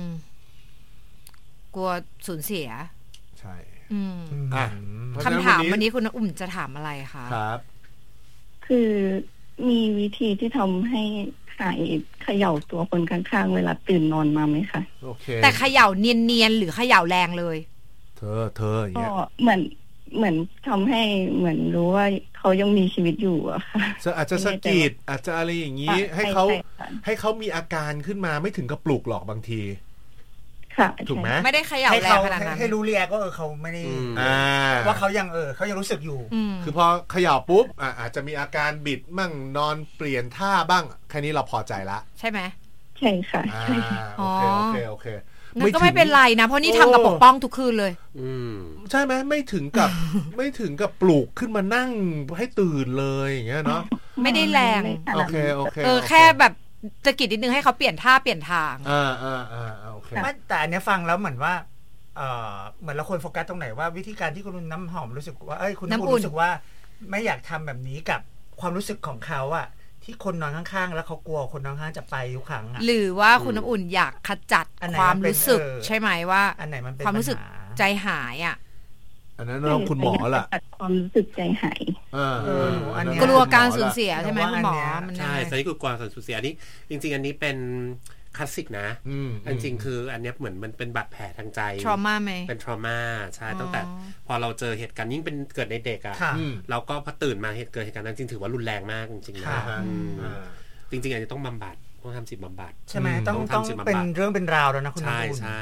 กลัวสูญเสียใช่อ่ะคำถามวันนี้คุณอุ่มจะถามอะไรคะครับคือมีวิธีที่ทำให้หายเขย่าตัวคนข้างๆเวลาตื่นนอนมาไหมคะโอเคแต่เขย่าเนียนๆหรือเขย่าแรงเลยเธอเธออย่างเงี้ยเหมือนเหมือนทำให้เหมือนรู้ว่าเขายังมีชีวิตอยู่อะค่ะอาจจะสะกิดอาจจะอะไรอย่างนี้ให้เขาให้เขามีอาการขึ้นมาไม่ถึงกับปลุกหรอกบางทีถูกไหมไม่ได้เขย่าแรงขนาดนั้นให้รู้เรียกว่าเออเขาไม่ได้ว่าเขายังเออเขายังรู้สึกอยู่คือพอเขย่าปุ๊บอ่ะอาจจะมีอาการบิดมั่งนอนเปลี่ยนท่าบ้างแค่นี้เราพอใจละใช่ไหมใช่ค่ะใช่โอเคโอเคโอเคนั่นก็ไม่เป็นไรนะเพราะนี่ทำกับปกป้องทุกคืนเลยใช่ไหมไม่ถึงกับไม่ถึงกับปลุกขึ้นมานั่งให้ตื่นเลยอย่างเงี้ยเนาะไม่ได้แรงโอเคโอเคเออแค่แบบจะกิดนิดนึงให้เขาเปลี่ยนท่าเปลี่ยนทางอ่าอ่าอ่าโอเคแต่อันนี้ฟังแล้วเหมือนว่าเออเหมือนเราควรโฟกัสตรงไหนว่าวิธีการที่คุณน้ำหอมรู้สึกว่าเอ้ยคุณน้ำอุ่นรู้สึกว่าไม่อยากทำแบบนี้กับความรู้สึกของเขาอะที่คนนอนข้างๆแล้วเขากลัวคนนอนข้างจะไปทุกครั้งอะหรือว่าคุณน้ำอุ่นอยากขจัดความรู้สึกใช่ไหมว่าอันไหนมันเป็นความรู้สึกใจหายอะอันนั้นเราคุณหมอล่ะความรู้สึกใจหายกลัวการสูญเสียใช่ไหมคุณหมอใช่ใช่คือกลัวการสูญเสียอันนี้จริงๆอันนี้เป็นคลาสสิกนะจริงๆคืออันนี้เหมือนมันเป็นบาดแผลทางใจ trauma ไหมเป็น trauma ใช่ตั้งแต่พอเราเจอเหตุการณ์ยิ่งเป็นเกิดในเด็กอ่ะเราก็พอตื่นมาเหตุเกิดเหตุการณ์นั้นจริงถือว่ารุนแรงมากจริงๆนะจริงๆอันนี้ต้องบำบัดต้องทำจิตบำบัดใช่ไหมต้องต้องเป็นเรื่องเป็นราวแล้วนะคุณใช่ใช่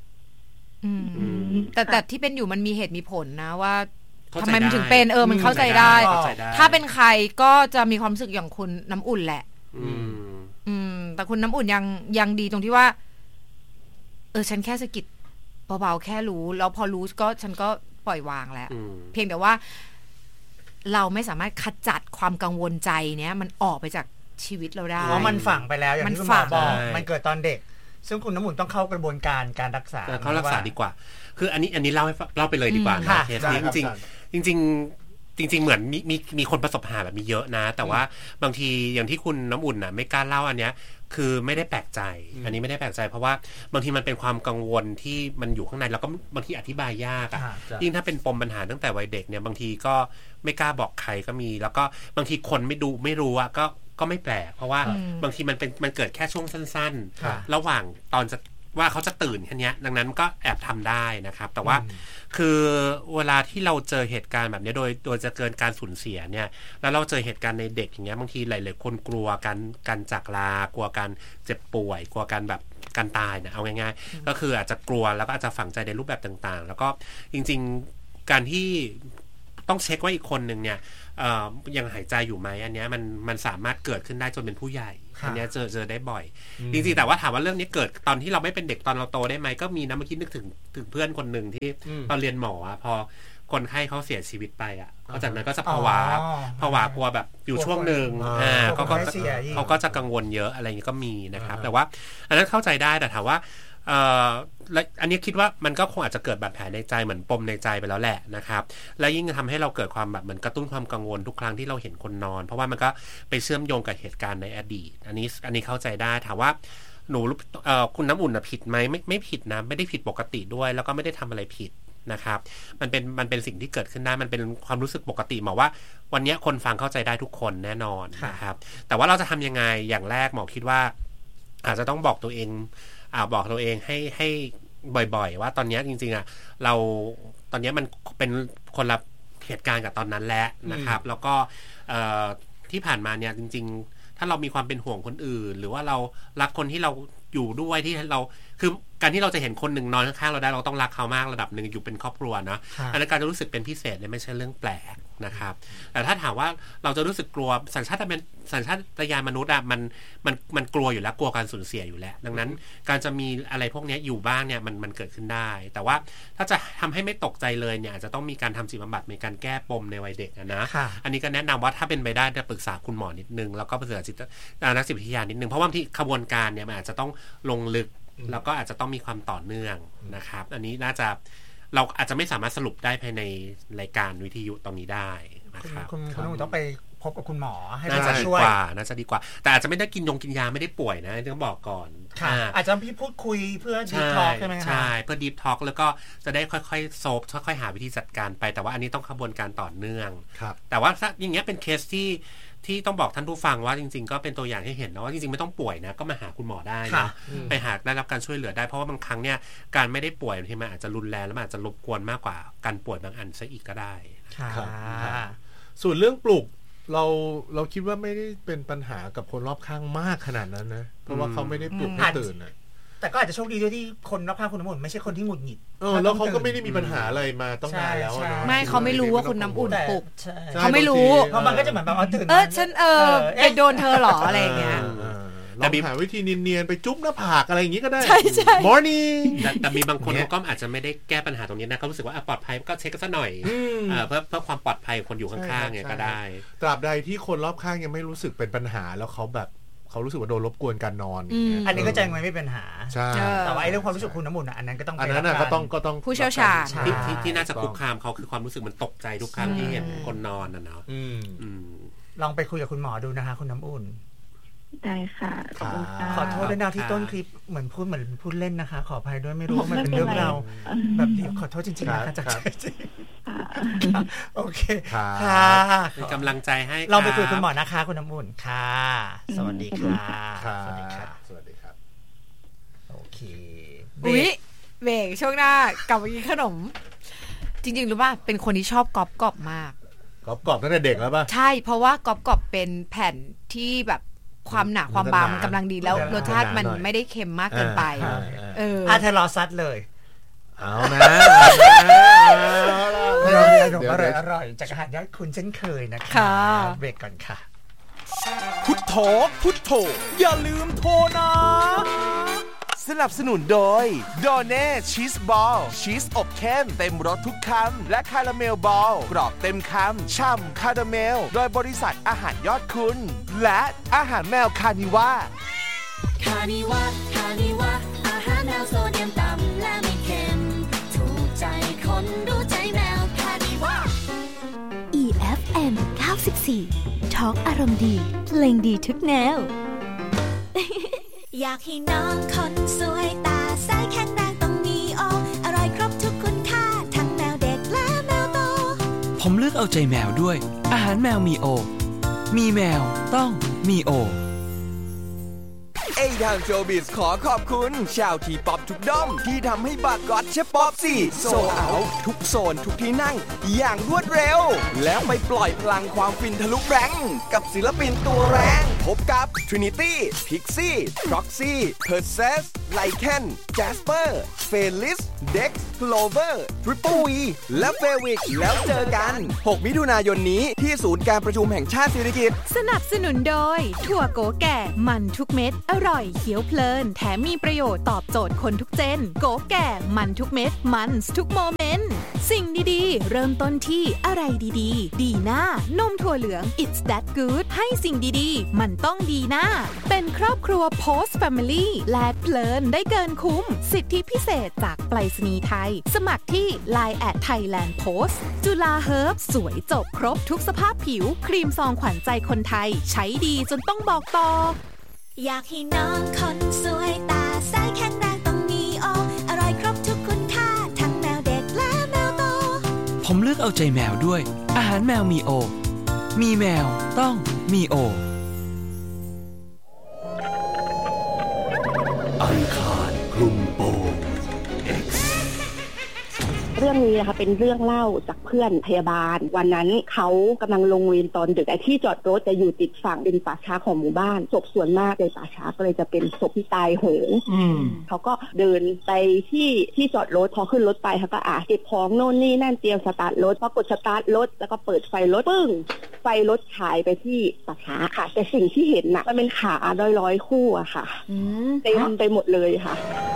แต่แต่ที่เป็นอยู่มันมีเหตุมีผลนะว่าทำไมมันถึงเป็นเออมันเข้าใจได้ถ้าเป็นใครก็จะมีความรู้สึกอย่างคุณน้ำอุ่นแหละอืมแต่คุณน้ำอุ่นยังยังดีตรงที่ว่าเออฉันแค่สะกิดเบาๆแค่รู้แล้วพอรู้ก็ฉันก็ปล่อยวางแล้วเพียงแต่ว่าเราไม่สามารถขจัดความกังวลใจเนี้ยมันออกไปจากชีวิตเราได้เพราะมันฝังไปแล้วอย่างที่คุณหมอบอกมันเกิดตอนเด็กซึ่งคุณน้ำอุ่นต้องเข้ากระบวนการการรักษาเขารักษาดีกว่าคืออันนี้อันนี้เล่าให้เล่าไปเลยดีกว่านะเคสนี้จริงจริงจริงจริงๆเหมือนมีมีมีคนประสบหาแบบมีเยอะนะแต่ว่าบางทีอย่างที่คุณน้ำอุ่นน่ะไม่กล้าเล่าอันเนี้ยคือไม่ได้แปลกใจอันนี้ไม่ได้แปลกใจเพราะว่าบางทีมันเป็นความกังวลที่มันอยู่ข้างในแล้วก็บางทีอธิบายยากอ่ะยิ่งถ้าเป็นปมปัญหาตั้งแต่วัยเด็กเนี่ยบางทีก็ไม่กล้าบอกใครก็มีแล้วก็บางทีคนไม่ดูไม่รู้อ่ะก็ก็ไม่แปลกเพราะว่าบางทีมันเป็นมันเกิดแค่ช่วงสั้นๆระหว่างตอนจะว่าเขาจะตื่นแค่นี้ดังนั้นก็แอบทำได้นะครับแต่ว่าคือเวลาที่เราเจอเหตุการณ์แบบนี้โดยโดยจะเกินการสูญเสียเนี่ยแล้วเราเจอเหตุการณ์ในเด็กอย่างเงี้ยบางทีหลายๆคนกลัวการการจากลากลัวการเจ็บป่วยกลัวการแบบการตายเนี่ยเอาง่ายๆก็คืออาจจะกลัวแล้วก็อาจจะฝังใจในรูปแบบต่างๆแล้วก็จริงๆการที่ต้องเช็คว่าอีกคนนึงเนี่ยยังหายใจอยู่ไหมอันนี้มันมันสามารถเกิดขึ้นได้จนเป็นผู้ใหญ่อันนี้เจอเจอได้บ่อยจริงๆแต่ว่าถามว่าเรื่องนี้เกิดตอนที่เราไม่เป็นเด็กตอนเราโตได้ไหมก็มีนะเมื่อกี้นึกถึงถึงเพื่อนคนหนึ่งที่ตอนเรียนหมอพอคนไข้เขาเสียชีวิตไปอ่ะจากนั้นก็จะภาวะภาวะกลัวแบบอยู่ช่วงหนึ่งอ่าเขาก็เขาก็จะกังวลเยอะอะไรอย่างนี้ก็มีนะครับแต่ว่าอันนั้นเข้าใจได้แต่ถามว่าเอ่อและอันนี้คิดว่ามันก็คงอาจจะเกิดบาดแผลในใจเหมือนปมในใจไปแล้วแหละนะครับและยิ่งทำให้เราเกิดความแบบเหมือนกระตุ้นความกังวลทุกครั้งที่เราเห็นคนนอนเพราะว่ามันก็ไปเชื่อมโยงกับเหตุการณ์ในอดีตอันนี้อันนี้เข้าใจได้ถามว่าหนูเอ่อคุณน้ำอุ่นน่ะผิดไหมไม่ไม่ผิดนะไม่ได้ผิดปกติด้วยแล้วก็ไม่ได้ทำอะไรผิดนะครับมันเป็นมันเป็นสิ่งที่เกิดขึ้นได้มันเป็นความรู้สึกปกติหมอว่าวันนี้คนฟังเข้าใจได้ทุกคนแน่นอนนะครับแต่ว่าเราจะทำยังไงอย่างแรกหมอคิดว่าอาจจะต้องบอกตัวเองอ่าบอกตัวเองให้ให้บ่อยๆว่าตอนนี้จริงๆอ่ะเราตอนนี้มันเป็นคนละเหตุการณ์กับตอนนั้นแล้วนะครับแล้วก็ที่ผ่านมาเนี่ยจริงๆถ้าเรามีความเป็นห่วงคนอื่นหรือว่าเรารักคนที่เราอยู่ด้วยที่เราคือการที่เราจะเห็นคนหนึ่งนอนข้างๆเราได้เราต้องรักเขามากระดับหนึ่งอยู่เป็นครอบครัวนะอันนั้นการจะรู้สึกเป็นพิเศษเนี่ยไม่ใช่เรื่องแปลกนะครับแต่ถ้าถามว่าเราจะรู้สึกกลัวสัญชาตญาณสัญชาตญาณมนุษย์อ่ะมันมันมันกลัวอยู่แล้วกลัวการสูญเสียอยู่แล้วดังนั้นการจะมีอะไรพวกนี้อยู่บ้างเนี่ยมันมันเกิดขึ้นได้แต่ว่าถ้าจะทำให้ไม่ตกใจเลยเนี่ยอาจจะต้องมีการทำจิตบำบัดในการแก้ปมในวัยเด็กนะอันนี้ก็แนะนำว่าถ้าเป็นไปได้จะปรึกษาคุณหมอนิดนึงแล้วก็ปรึกษาจิตนักจิตวิทยานิดนึงเพราะว่าที่ขบวนการเนี่ยมันอาจจะต้องลงลึกแล้วก็อาจจะต้องมีความต่อเนื่องนะครับอันนี้น่าจะเราอาจจะไม่สามารถสรุปได้ภายในรายการวิทยุตรงนี้ได้นะครับคุณคุณต้องไปพบกับคุณหมอให้น่าจะดีช่วยกว่าน่าจะดีกว่าแต่อาจจะไม่ได้กินยงกินยาไม่ได้ป่วยนะต้องบอกก่อนอาจจะพี่พูดคุยเพื่อดีท็อกใช่ไหมครับใช่เพื่อดีท็อกแล้วก็จะได้ค่อยๆโซฟค่อยๆหาวิธีจัดการไปแต่ว่าอันนี้ต้องขบวนการต่อเนื่องแต่ว่าอย่างเงี้ยเป็นเคสที่ที่ต้องบอกท่านผู้ฟังว่าจริงๆก็เป็นตัวอย่างให้เห็นนะว่าจริงๆไม่ต้องป่วยนะก็มาหาคุณหมอได้นะไปหาได้รับการช่วยเหลือได้เพราะว่าบางครั้งเนี่ยการไม่ได้ป่วยบางทีมันอาจจะรุนแรงแล้วมันอาจจะรบกวนมากกว่าการป่วยบางอันซะอีกก็ได้ส่วนเรื่องปลุกเราเราคิดว่าไม่ได้เป็นปัญหากับคนรอบข้างมากขนาดนั้นนะเพราะว่าเขาไม่ได้ปลุกให้ตื่นนะแต่ก็อาจจะโชคดีด้วยที่คนรอบข้างคุณน้ำอุ่นไม่ใช่คนที่หงุดหงิดเออแล้วเขาก็ไม่ได้มีปัญหาอะไรมาต้องนานแล้วไม่เขาไม่รู้ว่าคุณน้ำอุ่นปลุกเขาไม่รู้เพราะมันก็จะเหมือนแบบเอาตื่นเออฉันเออไปโดนเธอหรออะไรอย่างเงี้ยลองหาวิธีเนียนๆไปจุ๊บหน้าผากอะไรอย่างงี้ก็ได้ใช่ใช่ morning แต่มีบางคนเขาก็อาจจะไม่ได้แก้ปัญหาตรงนี้นะเขารู้สึกว่าปลอดภัยก็เช็คกันซะหน่อยเพื่อเพื่อความปลอดภัยของคนอยู่ข้างๆเนี่ยก็ได้ตราบใดที่คนรอบข้างยังไม่รู้สึกเป็นปัญหาแล้วเขาแบบเขารู้สึกว่าโดนรบกวนการนอนอันนี้ก็จะยังไม่เป็นปัญหาใช่แต่ว่าไอ้เรื่องความรู้สึกคุณน้ำอุ่นอันนั้นก็ต้องอันนั้นก็ต้องก็ต้องผู้เชี่ยวชาญที่ที่น่าจะคุกคามเขาคือความรู้สึกมันตกใจทุกครั้งที่เห็นคนนอนน่ะเนาะลองไปคุยกับคุณหมอดูนะคะคุณน้ำอุ่นได้ค่ะขอบคุณค่ะขอโทษด้วยนะที่ต้นคลิปเหมือนพูดเหมือนพูดเล่นนะคะขออภัยด้วยไม่รู้ว่ามันเป็นเรื่องเราแบบนี้ขอโทษจริงๆนะคะจากใจจริงโอเคค่ะเป็นกำลังใจให้ลองไปคุยกับคุณหมอนะคะคุณน้ำอุ่นค่ะสวัสดีค่ะสวัสดีค่ะสวัสดีครับโอเคอุ๊ยเบรกช่วงหน้ากลับมากินขนมจริงๆรู้ป่ะเป็นคนที่ชอบกอบกอบมากกอบกอบตั้งแต่เด็กแล้วป่ะใช่เพราะว่ากอบกอบเป็นแผ่นที่แบบความหนาความบางมันกำลังดีแล้วรสชาติมันไม่ได้เค็มมากเกินไปเอออ่ะเธอรอซัดเลยเอานะเราเรียนอร่อยอร่อยจากอาหารยอดคุณเช่นเคยนะคะเบรกก่อนค่ะพุทโธพุทโธอย่าลืมโทรนะสนับสนุนโดยโดเน่ชีสบอลชีสอบเข้มเต็มรสทุกคำและคาราเมลบอลกรอบเต็มคำช่ำคาราเมลโดยบริษัทอาหารยอดคุณและอาหารแมวคานิว่าคานิว่าคานิว่าอาหารแมวโซเดียมต่ำและไม่เค็มถูกใจคนรู้ใจแมวคานิว่า อี เอฟ เอ็ม เก้าสิบสี่ ทอล์กอารมณ์ดีเพลงดีทุกแนวอยากให้น้องคนสวยตาใสแข็งแรงต้องมีโออร่อยครบทุกคุณค่าทั้งแมวเด็กและแมวโตผมเลือกเอาใจแมวด้วยอาหารแมวมีโอมีแมวต้องมีโอเอ้ยทางโชว์บิสขอขอบคุณชาวทีป๊อปทุกด้อมที่ทำให้บาร์ก๊อตเชฟป๊อปสี่โซเอาทุกโซนทุกที่นั่งอย่างรวดเร็วแล้วไปปล่อยพลังความฟินทะลุแรงกับศิลปินตัวแรงพบกับ Trinity Pixie Proxy Perseus Lycan Jasper Felis Dex Clover Triple V และ Favic แล้วเจอกันหกมิถุนายนนี้ที่ศูนย์การประชุมแห่งชาติศิริกิติ์สนับสนุนโดยถั่วโกแก่มันทุกเม็ดอร่อยเคี้ยวเพลินแถมมีประโยชน์ตอบโจทย์คนทุกเจนโกแก่มันทุกเม็ดมันทุกโมเมนต์สิ่งดีๆเริ่มต้นที่อะไรดีๆดีน่านมถั่วเหลือง It's that good ให้สิ่งดีๆมันต้องดีน่าเป็นครอบครัว Post Family แลกเพลินได้เกินคุ้มสิทธิพิเศษจากไปรษณีย์ไทยสมัครที่ ไลน์ แอท ไทยแลนด์ โพสต์ จุฬาเฮิร์บสวยจบครบทุกสภาพผิวครีมซองขวัญใจคนไทยใช้ดีจนต้องบอกต่ออยากให้น้องคนสวยตาใสแข็งแรงต้องมีโออร่อยครบทุกคุณค่าทั้งแมวเด็กและแมวโตผมเลือกเอาใจแมวด้วยอาหารแมวมีโอมีแมวต้องมีโออังคารคลุมโปง X เรื่องนี้นะคะเป็นเรื่องเล่าจากเพื่อนพยาบาลวันนั้นเขากำลังลงเวรตอนดึกไอ้ที่จอดรถจะอยู่ติดฝั่งเป็นป่าช้าของหมู่บ้านศพส่วนมากในป่าช้าก็เลยจะเป็นศพที่ตายโหงเขาก็เดินไปที่ที่จอดรถพอขึ้นรถไปเขาก็อ่ะเก็บของโน่นนี่นั่นเตรียมสตาร์ทรถพอกดสตาร์ทรถแล้วก็เปิดไฟรถปึ้งไฟรถฉายไปที่ป่าช้าค่ะแต่สิ่งที่เห็นน่ะมันเป็นขาร้อยๆคู่อะค่ะเต็มไปหมดเลยค่ะ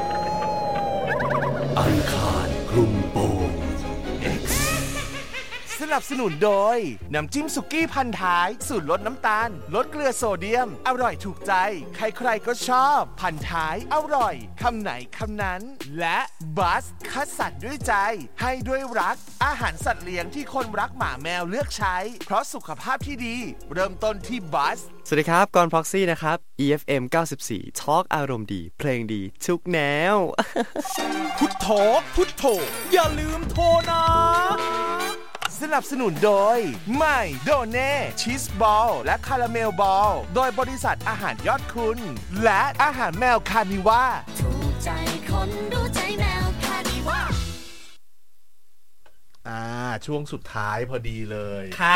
อังคารคลุมโปง X สนับสนุนโดยน้ำจิ้มสุกี้พันท้ายสูตรลดน้ำตาลลดเกลือโซเดียมอร่อยถูกใจใครๆก็ชอบพันท้ายอร่อยคำไหนคำนั้นและบัสคัดสรรด้วยใจให้ด้วยรักอาหารสัตว์เลี้ยงที่คนรักหมาแมวเลือกใช้เพราะสุขภาพที่ดีเริ่มต้นที่บัสสวัสดีครับกร Proxy นะครับ อี เอฟ เอ็ม เก้าสิบสี่ ทอล์กอารมณ์ดีเพลงดีทุกแนวพุทโธพุทโธอย่าลืมโทรนะสนับสนุนโดยใหม่โดเน่ชีสบอลและคาราเมลบอลโดยบริษัทอาหารยอดคุณและอาหารแมวคานิว่าถูกใจคนรู้ใจแมวคานิว่าอ่าช่วงสุดท้ายพอดีเลยค่ะ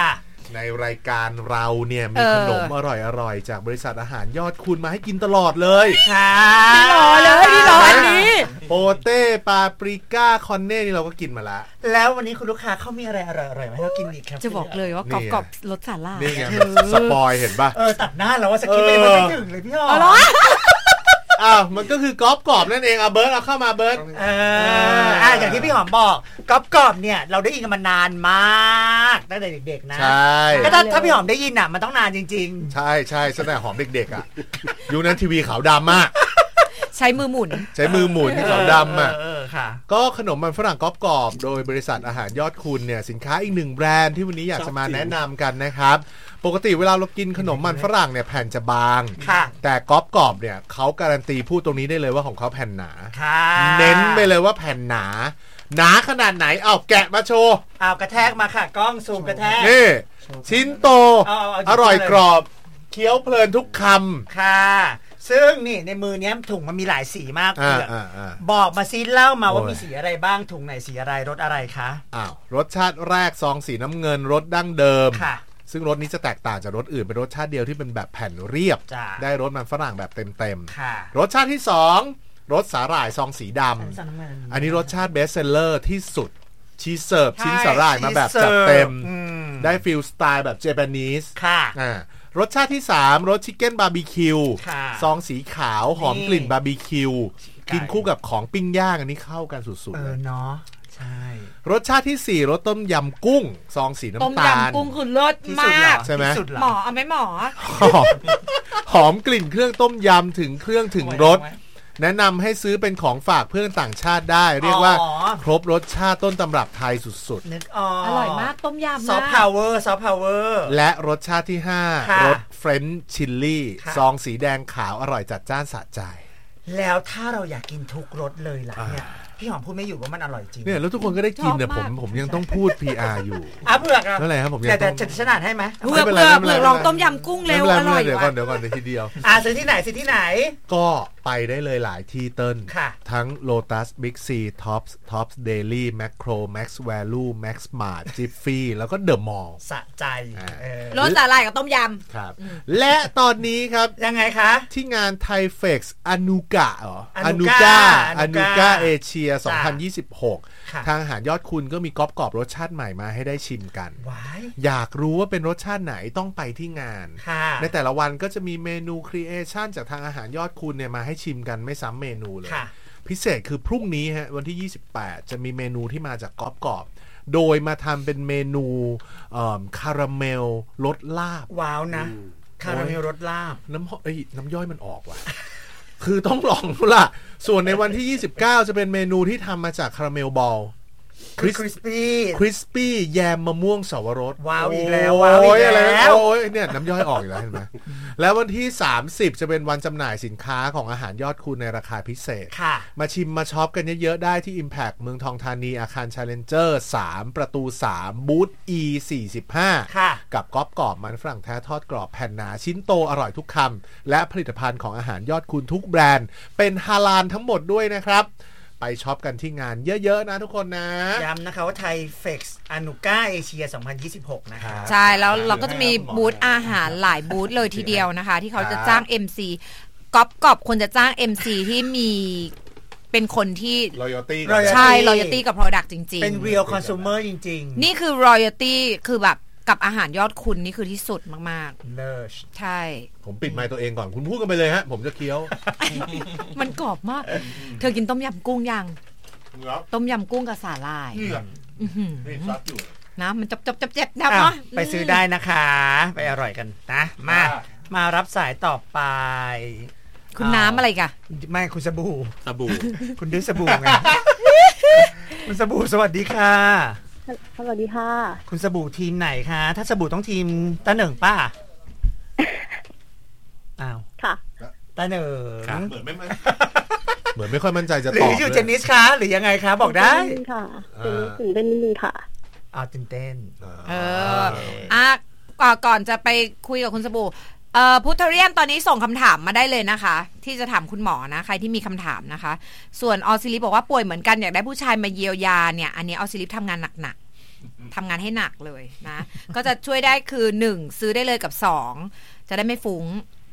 ในรายการเราเนี่ยมีขนมอร่อยๆจากบริษัทอาหารยอดคุณมาให้กินตลอดเลยค่ะพี่รอเลยพี่รออันนี้โปเต้ปาปริก้าคอนเน่นี่เราก็กินมาแล้วแล้ววันนี้คุณลูกค้าเขามีอะไรอร่อยๆมาให้เรากินอีกครับจะบอกเลยว่ากรอบๆรสสาล่านี่ไงสปอยเห็นป่ะเออตัดหน้าแล้วว่าสกิปไปมันไม่ถึงเลยพี่อ๋ออ้าวมันก็คือกรอบกรอบนั่นเองอ่ะเบิร์ดเอาเข้ามาเบิร์ดเอออ่าอย่างที่พี่หอมบอกกรอบกรอบเนี่ยเราได้ยินกันมานานมากตั้งแต่เด็กๆนะใช่ก็ถ้าถ้าพี่หอมได้ยินอ่ะมันต้องนานจริงๆใช่ใช่ตั้งแต่หอมเด็กๆอ่ะยุคนั้นทีวีขาวดำมากใช้มือหมุนใช้มือหมุนที่ขาวดำอ่ะก็ขนมมันฝรั่งกรอบกรอบโดยบริษัทอาหารยอดคุณเนี่ยสินค้าอีกหนึ่งแบรนด์ที่วันนี้อยากจะมาแนะนำกันนะครับปกติเวลาเรากินขนมมันฝรั่งเนี่ยแผ่นจะบางแต่กรอบกรอบเนี่ยเขาการันตีพูดตรงนี้ได้เลยว่าของเขาแผ่นหนาเน้นไปเลยว่าแผ่นหนาหนาขนาดไหนเอาแกะมาโชว์เอากระแทกมาค่ะกล้องซูมกระแทกนี่ชิ้นโตอร่อยกรอบเคี้ยวเพลินทุกคำค่ะซึ่งนี่ในมือนี้ถุงมันมีหลายสีมากเผือกบอกมาซิเล่ามาว่ามีสีอะไรบ้างถุงไหนสีอะไรรสอะไรคะอ้าวรสชาติแรกซองสีน้ำเงินรสดั้งเดิมซึ่งรสนี้จะแตกต่างจากรสอื่นเป็นรสชาติเดียวที่เป็นแบบแผ่นเรียบได้รสมันฝรั่งแบบเต็มๆรสชาติที่สองรสสาหร่ายซองสีดำอันนี้รสชาติเบสเซลเลอร์ที่สุดชีเสิร์ฟชิ้นสาหร่ายมาแบบจัดเต็มได้ฟิลสไตล์แบบเจแปนิสค่ะรสชาติที่สามรสชิคเก้นบาร์บีคิวซองสีขาวหอมกลิ่นบาร์บีคิวกินคู่กับของปิ้งย่างอันนี้เข้ากันสุดๆเลยเนาะใช่รสชาติที่สี่รสต้มยำกุ้งซองสีน้ำตาลต้มยำกุ้งคือรสมากใช่ไหมหมอเอาไหมหมอหอมกลิ่นเครื่องต้มยำถึงเครื่องถึงรสแนะนำให้ซื้อเป็นของฝากเพื่อนต่างชาติได้เรียกว่าครบรสชาติต้นตำรับไทยสุดๆนึกอร่อยมากต้มยำซอฟต์พาวเวอร์ซอฟต์พาวเวอร์และรสชาติที่ห้ารสเฟรนช์ชิลลี่ซองสีแดงขาวอร่อยจัดจ้านสะใจแล้วถ้าเราอยากกินทุกรสเลยล่ะเนี่ยพี่หอมพูดไม่อยู่ว่ามันอร่อยจริงเนี่ยแล้วทุกคนก็ได้กินเนี่ยผมผมยังต้องพูด พี อาร์ อยู่อ่ะเผือกนั่นแหละครับผมยังแต่จะชนะให้ไหมเผือกเผือกเผือกลองต้มยำกุ้งเร็วอร่อยเดี๋ยวก่อนเดี๋ยวก่อนทีเดียวอ่ะซื้อที่ไหนซื้อที่ไหนก็ไปได้เลยหลายที่เติ้ลทั้ง Lotus Big C Tops Tops Daily Macro Max Value Max Mart Jiffy แล้วก็ The Mall สะใจรสสาหร่ายกับต้มยำครับและตอนนี้ครับยังไงคะที่งาน Thai Fex อนุกะเหรออนุกะอนุกะเอเชียสองพันยี่สิบหกทางอาหารยอดคุณก็มีกรอบกรอบรสชาติใหม่มาให้ได้ชิมกันอยากรู้ว่าเป็นรสชาติไหนต้องไปที่งานในแต่ละวันก็จะมีเมนูครีเอชั่นจากทางอาหารยอดคุณเนี่ยมาให้ชิมกันไม่ซ้ำเมนูเลยพิเศษคือพรุ่งนี้ฮะวันที่ยี่สิบแปดจะมีเมนูที่มาจากกรอบกรอบโดยมาทำเป็นเมนูคาราเมลรสลาบว้าวนะคาราเมลรสลาบน้ำเอ้ยน้ำย่อยมันออกว่ะคือต้องลองล่ะส่วนในวันที่ยี่สิบเก้าจะเป็นเมนูที่ทำมาจากคาราเมลบอลคริสปี้คริสปี้แยมมะม่วงสวรสว้าวอีกแล้วว้าวอีกแล้วโอ้ยเนี่ยน้ำย่อยออกอีกแล้วเห็นไหมแล้ววันที่สามสิบจะเป็นวันจำหน่ายสินค้าของอาหารยอดคุณในราคาพิเศษมาชิมมาช็อปกันเยอะๆได้ที่ Impact เมืองทองธานีอาคาร Challenger สามประตูสามบูธ อี สี่สิบห้ากับก๊อบกรอบมันฝรั่งแท้ทอดกรอบแผ่นหนาชิ้นโตอร่อยทุกคำและผลิตภัณฑ์ของอาหารยอดคุณทุกแบรนด์เป็นฮาลาลทั้งหมดด้วยนะครับไปช็อปกันที่งานเยอะๆนะทุกคนนะย้ำนะคะว่าไทยเฟกซ์อนุก้าเอเชียสองพันยี่สิบหกนะคะใช่แล้วเราก็จะมีบูธอาหารหลายบูธเลยทีเดียวนะคะที่เขาจะจ้าง เอ็ม ซี ก๊อบกอบคนจะจ้าง เอ็ม ซี ที่มีเป็นคนที่ loyalty ใช่ loyalty กับ product จริงๆเป็น real consumer จริงๆนี่คือ loyalty คือแบบกับอาหารยอดคุณนี่คือที่สุดมากๆเลิศใช่ผมปิดไมค์ตัวเองก่อนคุณพูดกันไปเลยฮะผมจะเคี้ยวมันกรอบมากเธอกินต้มยำกุ้งยังต้มยำกุ้งกับสาหร่ายนี่ซัดอยู่นะมันจับจับจับเจ็บนะเนาะไปซื้อได้นะคะไปอร่อยกันนะมามารับสายต่อไปคุณน้ำอะไรกะไม่คุณสบู่สบู่คุณดื้อสบู่ไงคุณสบู่สวัสดีค่ะสวัสดีค่ะคุณสบู่ทีมไหนคะถ้าสบู่ต้องทีมตาเหนิงป้าอ้าวค่ะตาเหนิงเหมือนไม่เหมือนไม่ค่อยมั่นใจจะตอบหรืออยู่เจนนิสคะหรือยังไงคะบอกได้ค่ะตื่นเต้นนิดนึงค่ะอ้าวตื่นเต้นเอออ่ะก่อนจะไปคุยกับคุณสบู่เอ่อพุทธเรียนตอนนี้ส่งคำถามมาได้เลยนะคะที่จะถามคุณหมอนะใครที่มีคำถามนะคะส่วนออซิลิฟบอกว่าป่วยเหมือนกันอยากได้ผู้ชายมาเยียวยาเนี่ยอันนี้ออซิลิฟทำงานหนักทำงานให้หนักเลยนะก็จะช่วยได้คือหนึ่งซื้อได้เลยกับสองจะได้ไม่ฟุ้ง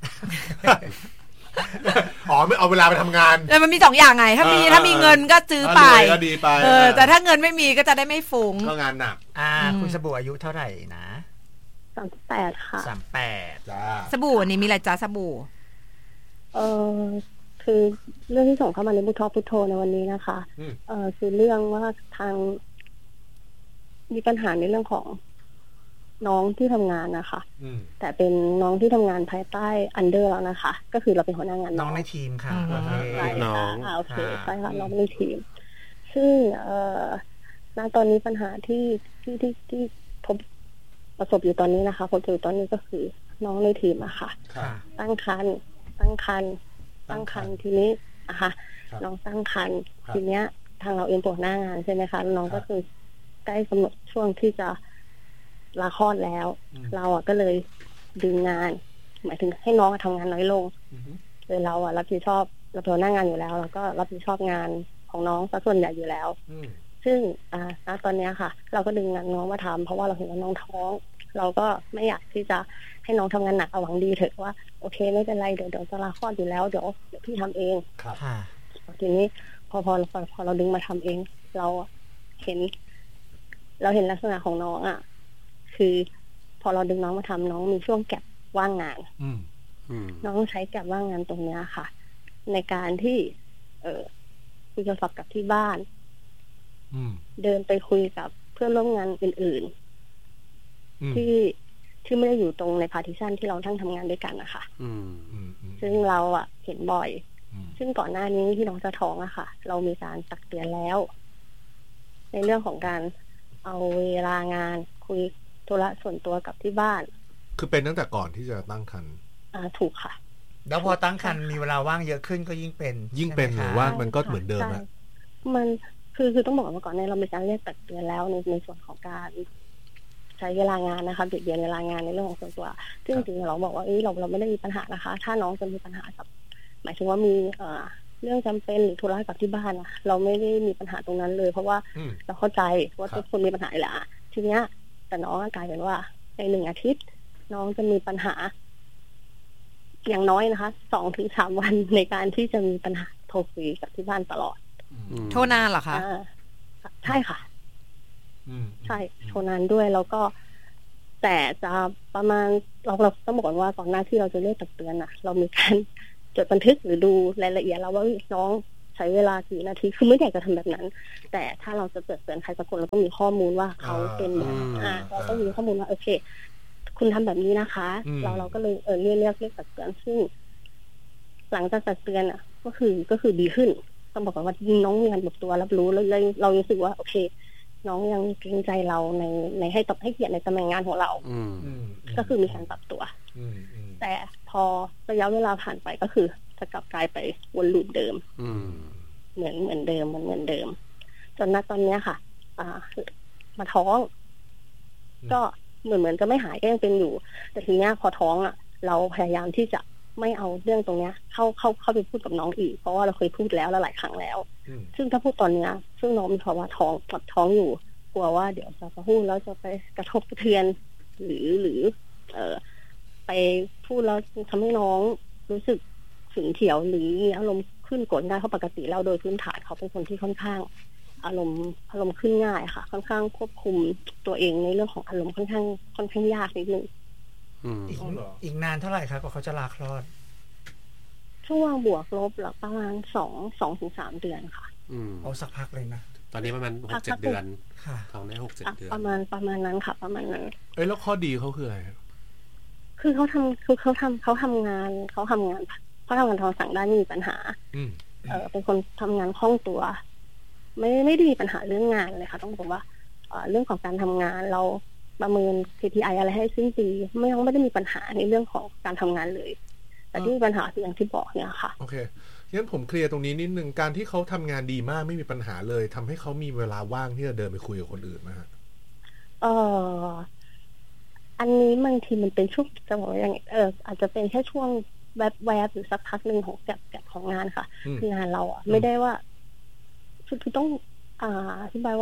อ๋อไม่เอาเวลาไปทำงานแต่มันมีสองอย่างไงถ้ามีถ้ามีเงินก็ซื้อไปก็ดีไปเออแต่ถ้าเงินไม่มีก็จะได้ไม่ฟุ้งก็งานหนักอ่าคุณสบู่อายุเท่าไหร่นะสามสิบแปดค่ะสามแปดจ้าสบู่อันนี้มีอะไรจ้าสบู่เออคือเรื่องที่ส่งเข้ามาในบุทอพุทโธในวันนี้นะคะเออคือเรื่องว่าทางมีปัญหาในเรื่องของน้องที่ทำงานนะคะแต่เป็นน้องที่ทำงานภายใต้อันเดอร์แล้วนะคะ ก็คือเราเป็นหัวหน้างานน้องในทีมค่ะใช่ค่ะโอเคใช่ค่ะน้องในทีมซึ่งเอ่อณตอนนี้ปัญหาที่ที่ที่ที่พบประสบอยู่ตอนนี้นะคะพบอยู่ตอนนี้ก็คือน้องในทีมอะค่ะตั้งครรภ์ตั้งครรภ์ตั้งครรภ์ทีนี้นะคะน้องตั้งครรภ์ทีเนี้ยทางเราเองตัวหน้างานใช่ไหมคะน้องก็คือใกล้กำหนดช่วงที่จะลาคลอดแล้วเราอ่ะก็เลยดึงงานหมายถึงให้น้องทำงานน้อยลงเลยเราอ่ะรับผิดชอบรับผิดชอบหน้างานอยู่แล้วแล้วก็รับผิดชอบงานของน้องซะส่วนใหญ่อยู่แล้วซึ่งอ่าณตอนนี้ค่ะเราก็ดึงงานน้องมาทำเพราะว่าเราเห็นว่าน้องท้องเราก็ไม่อยากที่จะให้น้องทำงานหนักเอาหวังดีเถอะว่าโอเคไม่เป็นไรเดี๋ยวเดี๋ยวจะลาคลอดอยู่แล้วเดี๋ยวเดี๋ยวพี่ทำเองครับทีนี้พอพอพอพอเราดึงมาทำเองเราเห็นเราเห็นลักษณะของน้องอ่ะคือพอเราดึงน้องมาทำน้องมีช่วงแก็บว่างงานน้องใช้แก็บว่างงานตรงนี้ค่ะในการที่เออคุยโทรศัพท์กับที่บ้านเดินไปคุยกับเพื่อนร่วมงานอื่นๆที่ที่ไม่ได้อยู่ตรงในพาร์ติชันที่เราทั้งทำงานด้วยกันนะคะซึ่งเราอ่ะเห็นบ่อยซึ่งก่อนหน้านี้ที่น้องจะท้องอะค่ะเรามีการตักเตือนแล้วในเรื่องของการเอาเวลางานคุยธุระส่วนตัวกับที่บ้านคือเป็นตั้งแต่ก่อนที่จะตั้งครรภ์อ่าถูกค่ะแล้วพอตั้งครรภ์มีเวลาว่างเยอะขึ้นก็ยิ่งเป็นยิ่งเป็นหรือว่ามันก็เหมือนเดิมอะมันคือคือต้องบอกว่าก่อนในเรามีการเรียกตักเตือนแล้วในในส่วนของการใช้เวลางานนะคะเบียดเบียนเวลางานในเรื่องของส่วนตัวซึ่งจริงๆเราบอกว่าเอ้ยเราเราไม่ได้มีปัญหานะคะถ้าน้องจะมีปัญหากับหมายถึงว่ามีเอ่อเรื่องจำเป็นหรือธุระกับที่บ้านนะเราไม่ได้มีปัญหาตรงนั้นเลยเพราะว่าเราเข้าใจว่าทุกคนมีปัญหาแหละทีเนี้ยแต่น้องกลายเป็นว่าในหนึ่งอาทิตย์น้องจะมีปัญหาอย่างน้อยนะคะสองถึงสามวันในการที่จะมีปัญหาโทรคุยกับที่บ้านตลอดโทรนานเหรอคะใช่ค่ะใช่โทรนานด้วยแล้วก็แต่จะประมาณเราเราต้องบอกก่อนว่าก่อนหน้าที่เราจะเรียกตักเตือนนะเรามีการจดบันทึกหรือดูรายละเอียดแล้วว่าน้องใช้เวลากี่นาทีคือไม่อยากจะทำแบบนั้นแต่ถ้าเราจะเตือนใครสักคนเราต้องมีข้อมูลว่าเขาเป็นอ่าเราต้องมีข้อมูลว่าโอเคคุณทำแบบนี้นะคะเราเราก็เลยเออเรียกเรียกเรียกตักเตือนซึ่งหลังจากตักเตือนอ่ะก็คือก็คือดีขึ้นต้องบอกว่าน้องมีการปรับตัวรับรู้แล้วเลยเรารู้สึกว่าโอเคน้องยังเกรงใจเราในในให้ตบให้เกียรติในตำแหน่งงานของเราก็คือมีการปรับตัวแต่พอระยะเวลาผ่านไปก็คือจะกลับกลายไปวนลูปเดิมเหมือนเหมือนเดิมเหมือนเหมือนเดิมจนณตอนนี้ค่ะอ่ามาท้องก็เหมือนเหมือนจะไม่หายก็ยังเป็นอยู่แต่ทีนี้พอท้องอ่ะเราพยายามที่จะไม่เอาเรื่องตรงเนี้ยเข้าเข้าเข้าไปพูดกับน้องอีกเพราะว่าเราเคยพูดแล้วหลายครั้งแล้วซึ่งถ้าพูดตอนเนี้ยซึ่งน้องมีภาวะท้องปวดท้องอยู่กลัวว่าเดี๋ยวจะพูดแล้วจะไปกระทบกระเทือนหรือหรือเอ่อไปพูดแล้วทำให้น้องรู้สึกฉุนเฉียวหรือมีอารมณ์ขึ้นโกรธง่ายเพราะปกติแล้วโดยพื้นฐานเขาเป็นคนที่ค่อนข้างอารมณ์อารมณ์ขึ้นง่ายค่ะค่อนข้างควบคุมตัวเองในเรื่องของอารมณ์ค่อนข้างค่อนข้างยากนิดนึงอีกอีกนานเท่าไหร่ครับกว่าเขาจะลาคลอดช่วงบวกลบหลักประมาณสองสองถึงสามเดือนค่ะอืมเอาสักพักเลยนะตอนนี้ประมาณหกเจ็ดเดือนค่ะท้องได้หกเจ็ดเดือนประมาณประมาณนั้นค่ะประมาณนั้นเอ้ยแล้วข้อดีเขาคืออะไรคือเขาทำคือเขาทำเขาทำงานเขาทำงานเขาทำงานทางสั่งได้ไม่มีปัญหาเออเป็นคนทำงานคล่องตัวไม่ไม่ได้มีปัญหาเรื่องงานเลยค่ะต้องบอกว่าเรื่องของการทำงานเราประเมิน เค พี ไอ อะไรให้สิ้นปีไม่ต้องไม่ได้มีปัญหาในเรื่องของการทำงานเลยแต่ที่มีปัญหาคืออย่างที่บอกเนี่ยค่ะโอเคงั้นผมเคลียร์ตรงนี้นิดนึงการที่เขาทำงานดีมากไม่มีปัญหาเลยทำให้เขามีเวลาว่างที่จะเดินไปคุยกับคนอื่นไหมฮะเอออันนี้บางทีมันเป็นช่วงจะบอกอย่างเอออาจจะเป็นแค่ช่วงแวบแวบหรือสักพักหนึ่งของแกะแกะของงานค่ะคืองานเราอ่ะไม่ได้ว่าคือต้องอ่าอธิบายว่า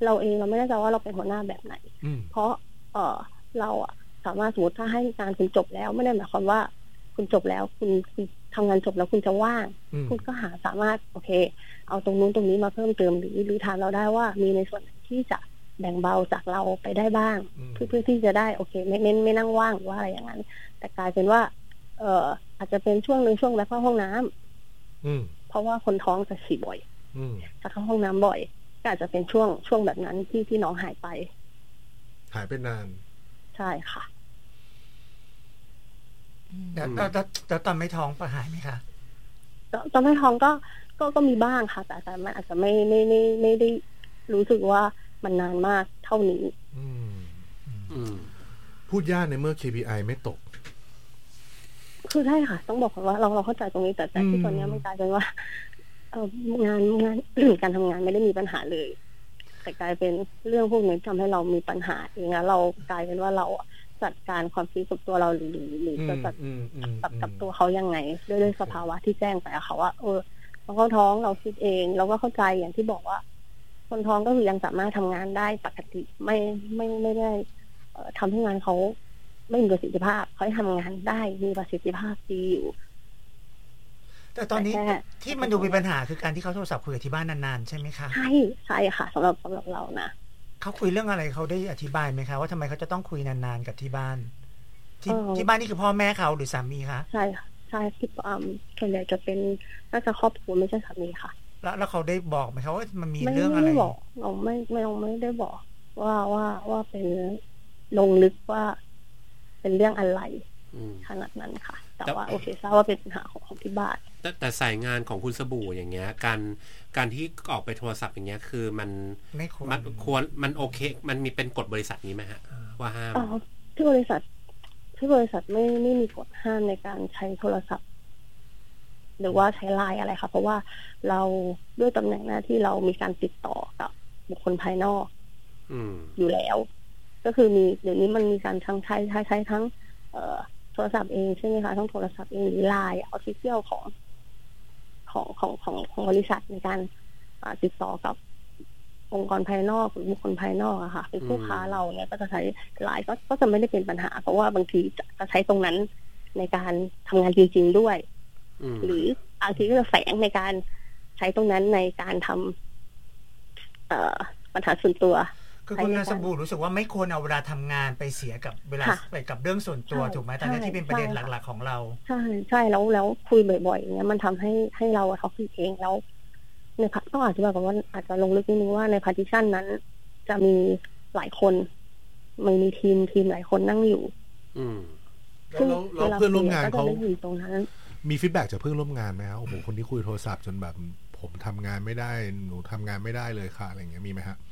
เราเองเราไม่แน่ใจว่าเราเป็นหัวหน้าแบบไหนเพราะเออเราอะสามารถสมมติถ้าให้การคุณจบแล้วไม่ได้หมายความว่าคุณจบแล้วคุณคุณทำงานจบแล้วคุณจะว่างคุณก็หาสามารถโอเคเอาตรงนู้นตรงนี้มาเพิ่มเติมหรือหรือถามเราได้ว่ามีในส่วนที่จะแบ่งเบาจากเราไปได้บ้างเพื่อเพื่อที่จะได้โอเคไม่ไม่ไม่นั่งว่างหรือว่าอะไรอย่างนั้นแต่กลายเป็นว่าเอ่ออาจจะเป็นช่วงหนึ่งช่วงแวะเข้าห้องน้ำเพราะว่าคนท้องจะฉี่บ่อยจะเข้าห้องน้ำบ่อยก็อาจจะเป็นช่วงช่วงแบบนั้นที่ที่น้องหายไปหายไปนานใช่ค่ะแล้วแล้วตอนไม่ท้องปะหายไหมคะตอนไม่ท้องก็ก็ก็มีบ้างค่ะแต่แต่มันอาจจะไม่ไม่ไม่ไม่ได้รู้สึกว่ามันนานมากเท่านี้พูดยากในเมื่อ เค พี ไอ ไม่ตกคือใช่ค่ะต้องบอกว่าเราเราเข้าใจตรงนี้แต่แต่ที่ตอนนี้มันกลายเป็นว่าเอองานงานการทำงานไม่ได้มีปัญหาเลยแต่กลายเป็นเรื่องพวกนี้ทำให้เรามีปัญหาเองแล้วเรากลายเป็นว่าเราจัดการความคิดกับตัวเราหรือหรือจะจัดกับกับตัวเขายังไงด้วยด้วยสภาวะที่แจ้งไปอะค่ะว่าเออพอเขาท้องเราคิดเองเราก็เข้าใจอย่างที่บอกว่าคนท้องก็คือยังสามารถทำงานได้ปกติไม่ไม่ไม่ได้ทำให้งานเขาไม่มีประสิทธิภาพเขาทำงานได้มีประสิทธิภาพดีอยู่แต่ตอนนี้ที่มันดูมีปัญหาคือการที่เขาโทรศัพท์คุยกับที่บ้านนานๆใช่ไหมคะใช่ใช่ค่ะสำหรับสำหรับเรานะเขาคุยเรื่องอะไรเขาได้อธิบายไหมคะว่าทำไมเขาจะต้องคุยนานๆกับที่บ้านที่ที่บ้านนี่คือพ่อแม่เขาหรือสามีคะใช่ค่ะใช่ที่อ่าส่วนใหญ่จะเป็นน่าจะครอบครัวไม่ใช่สามีค่ะแล้วแล้วเขาได้บอกไหมคะว่ามันมีเรื่องอะไรไม่บอกเราไม่ไม่ไม่ได้บอกว่าว่าว่าเป็นลงลึกว่าเป็นเรื่องอะไรขนาดนั้นค่ะแต่ว่าโอเคทราบว่าเป็นปัญหาของของที่บ้านแต่แต่สายงานของคุณสบู่อย่างเงี้ยการการที่ออกไปโทรศัพท์อย่างเงี้ยคือมันไม่ควรมันควรมันโอเคมันมีเป็นกฎบริษัทนี้ไหมฮะว่าห้ามที่บริษัทที่บริษัทไม่ไม่มีกฎห้ามในการใช้โทรศัพท์หรือว่าใช้ไลน์อะไรค่ะเพราะว่าเราด้วยตำแหน่งหน้าที่เรามีการติดต่อกับบุคคลภายนอกอยู่แล้วก็คือมีเดี๋ยวนี้มันมีการทั้งใช้ใช้ใช้ทั้งเอ่อโทรศัพท์เองใช่ไหมคะทั้งโทรศัพท์เองหรือไลน์ออฟฟิเชียลของของของของของบริษัทในการติดต่อกับองค์กรภายนอกหรือบุคคลภายนอกอะค่ะเป็นผู้ค้าเราเนี่ยก็จะใช้ไลน์ก็ก็จะไม่ได้เป็นปัญหาเพราะว่าบางทีจะใช้ตรงนั้นในการทำงานจริงๆด้วยหรือบางทีก็จะแฝงในการใช้ตรงนั้นในการทำเอ่อปัญหาส่วนตัวคือคุณสบู่รู้สึกว่าไม่ควรเอาเวลาทำงานไปเสียกับเวลาไปกับเรื่องส่วนตัวถูกไหมตอนนี้ที่เป็นประเด็นหลักๆของเราใช่ใช่แล้วแล้วคุยบ่อยๆอย่างเงี้ยมันทำให้ให้เราท็อกซิกเองแล้วในพัฒต้องอธิบายก่อนว่าอาจจะลงลึกนิดนึงว่าในพาร์ติชันนั้นจะมีหลายคนมันมีทีมทีมหลายคนนั่งอยู่แล้วเราเพื่อนร่วมงานเขาตรงนั้นมีฟีดแบ็กจากเพื่อนร่วมงานไหมครับโอ้โหคนที่คุยโทรศัพท์จนแบบผมทำงานไม่ได้หนูทำงานไม่ได้เลยค่ะอะไรอย่างเงี้ยมีไหมฮะ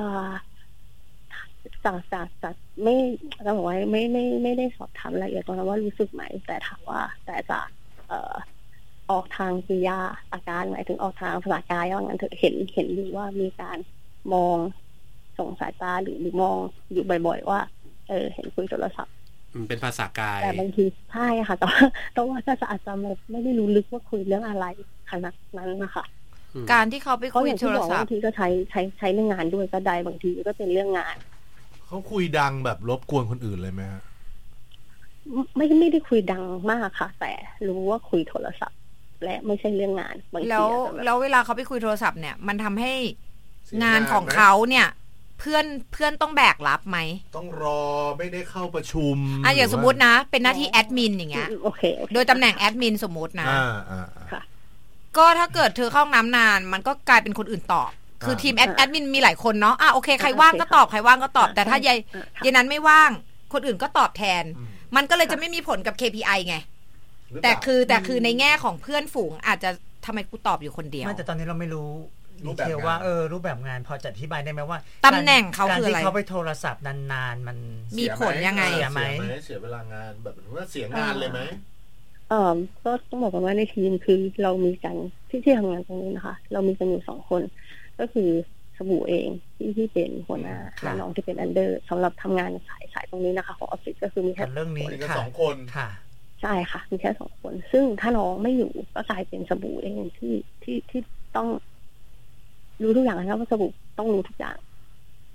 จากจากจากไม่เราบอกว่าไม่ไม่ไม่ได้สอบถามรายละเอียดตรงนั้นว่ารู้สึกไหมแต่ถามว่าแต่จะเอ่อออกทางกิริยาอาการหมายถึงออกทางภาษากายว่างั้นเถอะเห็นเห็นอยู่ว่ามีการมองส่งสายตาหรือหรือมองอยู่บ่อยๆว่าเออเห็นคุยโทรศัพท์มันเป็นภาษากายแต่บางทีใช่ค่ะแต่ว่าแต่ว่าก็จะอาจจะไม่ได้รู้ลึกว่าคุยเรื่องอะไรขนาดนั้นนะคะการที่เขาไปคุยโทรศัพท์บางทีก็ใช้ใช้ใช้เรื่องงานด้วยก็ได้บางทีก็เป็นเรื่องงานเขาคุยดังแบบรบกวนคนอื่นเลยไหมฮะไม่ไม่ได้คุยดังมากค่ะแต่รู้ว่าคุยโทรศัพท์และไม่ใช่เรื่องงานบางทีแล้วแล้วเวลาเขาไปคุยโทรศัพท์เนี่ยมันทำให้งานของเขาเนี่ยเพื่อนเพื่อนต้องแบกรับไหมต้องรอไม่ได้เข้าประชุมอ่ะอย่างสมมตินะเป็นหน้าที่แอดมินอย่างเงี้ยโอเคโดยตำแหน่งแอดมินสมมตินะอ่าอ่าค่ะก็ถ้าเกิดเธอเข้าห้องน้ำนานมันก็กลายเป็นคนอื่นตอบคือทีมแอดแอดมินมีหลายคนเนาะอ่ะโอเคใครว่างก็ตอบใครว่างก็ตอบแต่ถ้ายายยายนั้นไม่ว่างคนอื่นก็ตอบแทนมันก็เลยจะไม่มีผลกับ เค พี ไอ ไงแต่คือแต่คือในแง่ของเพื่อนฝูงอาจจะทำไมกูตอบอยู่คนเดียวไม่แต่ตอนนี้เราไม่รู้รูปแบบว่าเออรูปแบบงานพอจะอธิบายได้ไหมว่าตำแหน่งเขาคืออะไรการที่เขาไปโทรศัพท์นานๆมันมีผลยังไงเสียไหมเสียเวลางานแบบว่าเสียงานเลยไหมเออก็ต้องบอกกันว่าในทีมคือเรามีกันที่ที่ทำงานตรงนี้นะคะเรามีกันอยู่สองคนก็คือสบู่เองที่ที่เป็นหัวหน้าและน้องที่เป็นอันเดอร์สำหรับทำงานสายสายตรงนี้นะคะของออฟฟิศก็คือมีแค่เรื่องนี้ค่ะสองคนค่ะใช่ค่ะมีแค่สองคนซึ่งถ้าน้องไม่อยู่ก็กลายเป็นสบู่เองที่ที่ที่ต้องรู้ทุกอย่างนะว่าสบู่ต้องรู้ทุกอย่าง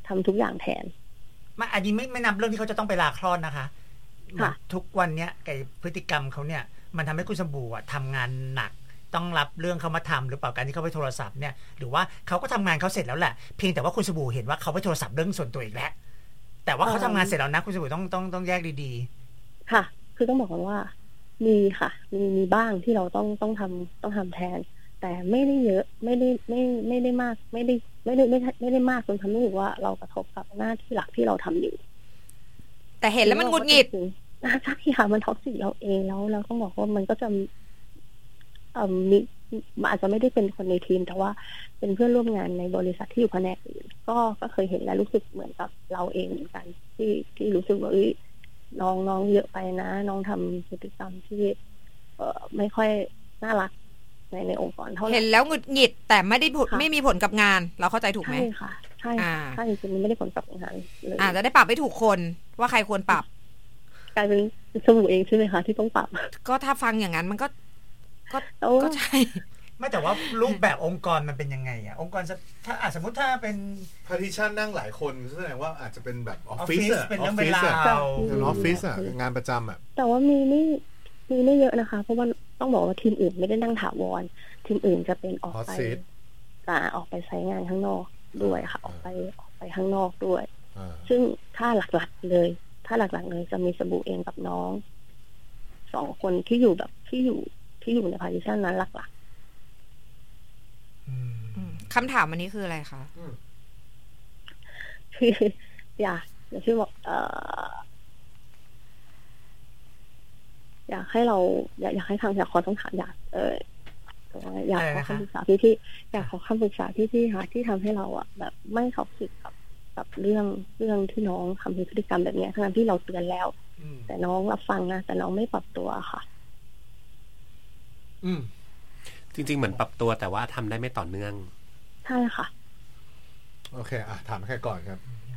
ทำทุกอย่างแทนมาอันนี้ไม่ไม่นับเรื่องที่เขาจะต้องไปลาคลอดนะคะทุกวันเนี้ยไอ้พฤติกรรมเขาเนี่ยมันทำให้คุณสมบูรณ์ทำงานหนักต้องรับเรื่องเขามาทำหรือเปล่าการที่เขาไปโทรศัพท์เนี่ยหรือว่าเขาก็ทำงานเขาเสร็จแล้วแหละเพียงแต่ว่าคุณสบู่เห็นว่าเขาไปโทรศัพท์เรื่องส่วนตัวอีกแล้วแต่ว่าเขาทำงานเสร็จแล้วนะคุณสบู่ต้องต้องต้องแยกดีๆค่ะคือต้องบอกกันว่ามีค่ะมีมีบ้างที่เราต้องต้องทำต้องทำแทนแต่ไม่ได้เยอะไม่ได้ไม่ไม่ได้มากไม่ได้ไม่ได้ไม่ไม่ได้มากจนทำให้รู้สึกว่าเรากระทบกับหน้าที่หลักที่เราทำอยู่แต่เห็นแล้วมันหงุดหงิดใช่ค่ะมันท็อกซิกเราเองแล้วเราต้องบอกว่ามันก็จะเอ่อมีอาจจะไม่ได้เป็นคนในทีมแต่ว่าเป็นเพื่อนร่วมงานในบริษัทที่อยู่แผนกอื่นก็ก็เคยเห็นและรู้สึกเหมือนกับเราเองเหมือนกันที่ที่รู้สึกว่าเอ้ยน้องน้องเยอะไปนะน้องทำพฤติกรรมที่เอ่อไม่ค่อยน่ารักในในองค์กรเท่าไหร่เห็นแล้วหงุดหงิดแต่ไม่ได้ผลไม่มีผลกับงานเราเข้าใจถูกไหมใช่ค่ะใช่ใช่จริงๆไม่ได้ผลกับงานเลยอ่าจะได้ปรับให้ถูกคนว่าใครควรปรับกลายเป็นสมุเองใช่ไหมคะที่ต้องปรับก็ถ้าฟังอย่างนั้นมันก็ก็ก็ใช่ไม่แต่ว่ารูปแบบองค์กรมันเป็นยังไงอ่ะองค์กรถ้าสมมติถ้าเป็นพาร์ติชันนั่งหลายคนแสดงว่าอาจจะเป็นแบบออฟฟิศเป็นเรื่องเวลาเป็นออฟฟิศอ่ะงานประจำอ่ะแต่ว่ามีไม่มีไม่เยอะนะคะเพราะว่าต้องบอกว่าทีมอื่นไม่ได้นั่งถาวรทีมอื่นจะเป็นออกไปอ่าออกไปใช้งานข้างนอกด้วยค่ะออกไปออกไปข้างนอกด้วยซึ่งถ้าหลักๆเลยถ้าหลักๆเลยจะมีสบู่เองกับน้องสองคนที่อยู่แบบที่อยู่ที่อยู่ในพาร์ติชันนั้นหลักๆคำถามอันนี้คืออะไรคะคืออยากอยากช่วยบอกเอ่ออยากให้เราอยากอยากให้ทางอยากขอต้องถามอยากเอออยากขอคำปรึกษาพี่ที่อยากขอคำปรึกษาพี่ที่ค่ะที่ทำให้เราอ่ะแบบไม่ท็อกซิกกับกับเรื่องเรื่องที่น้องทำพฤติกรรมแบบนี้ทั้งที่เราเตือนแล้วแต่น้องรับฟังนะแต่น้องไม่ปรับตัวค่ะอืมจริงๆเหมือนปรับตัวแต่ว่าทำได้ไม่ต่อเนื่องใช่ค่ะโอเคอ่ะถามแค่ก่อนครับ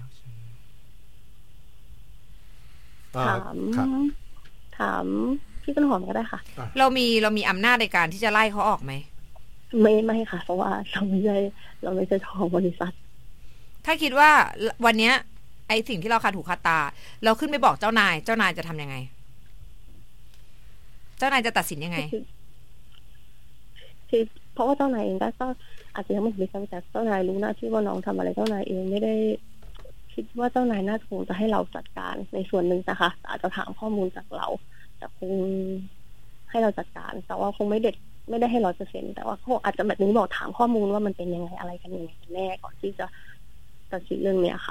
ถามถามพี่ต้นหอมก็ได้ค่ะเรามีเรามีอำนาจในการที่จะไล่เขาออกไหมไม่ไม่ค่ะเพราะว่าเราไม่ใช่เราไม่ใช่เจ้าของบริษัทถ้าคิดว่าวันนี้ไอสิ่งที่เราคาถูกคาตาเราขึ้นไปบอกเจ้านายเจ้านายจะทำยังไงเจ้านายจะตัดสินยังไงคือเพราะว่าเจ้านายเองก็อาจจะยังไม่มีการแต่เจ้านายรู้หน้าที่ว่าน้องทำอะไรเจ้านายเองไม่ได้คิดว่าเจ้านายน่าคงจะให้เราจัดการในส่วนหนึ่งนะคะอาจจะถามข้อมูลจากเราแต่คงให้เราจัดการแต่ว่าคงไม่เด็ดไม่ได้ให้ร้อยเปอร์เซ็นต์แต่ว่าเขาอาจจะแบบนี้บอกถามข้อมูลว่ามันเป็นยังไงอะไรกันยังไงกันแน่ก่อนที่จะตัดสินเรื่องนี้ค่ะ